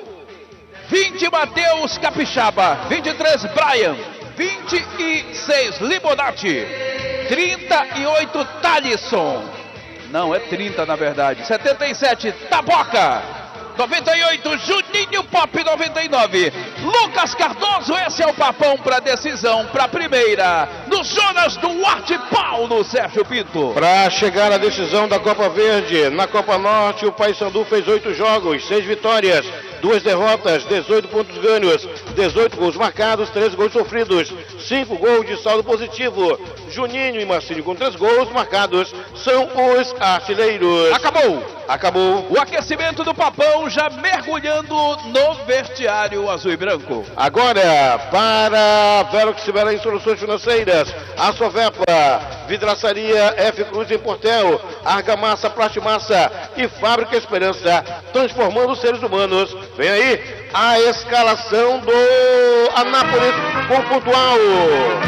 vinte Matheus Capixaba, vinte e três Brian, vinte e seis Limonati, trinta e oito Thalisson, não é trinta na verdade, setenta e sete Taboca, noventa e oito Juninho Pop, noventa e nove Lucas Cardoso. Esse é o papão para decisão, para a primeira no Jonas Duarte. Paulo Sérgio Pinto. Para chegar à decisão da Copa Verde, na Copa Norte, o Paysandu fez oito jogos, seis vitórias, duas derrotas, dezoito pontos ganhos, dezoito gols marcados, treze gols sofridos, cinco gols de saldo positivo. Juninho e Marcinho com três gols marcados são os artilheiros. Acabou! Acabou. O aquecimento do papão já mergulhando no vestiário azul e branco. Agora, para Velox Sibela em Soluções Financeiras, a Sovepa, Vidraçaria F Cruz em Portel, Argamassa, Plastimassa e Fábrica Esperança, transformando seres humanos. Vem aí a escalação do Anápolis com pontual.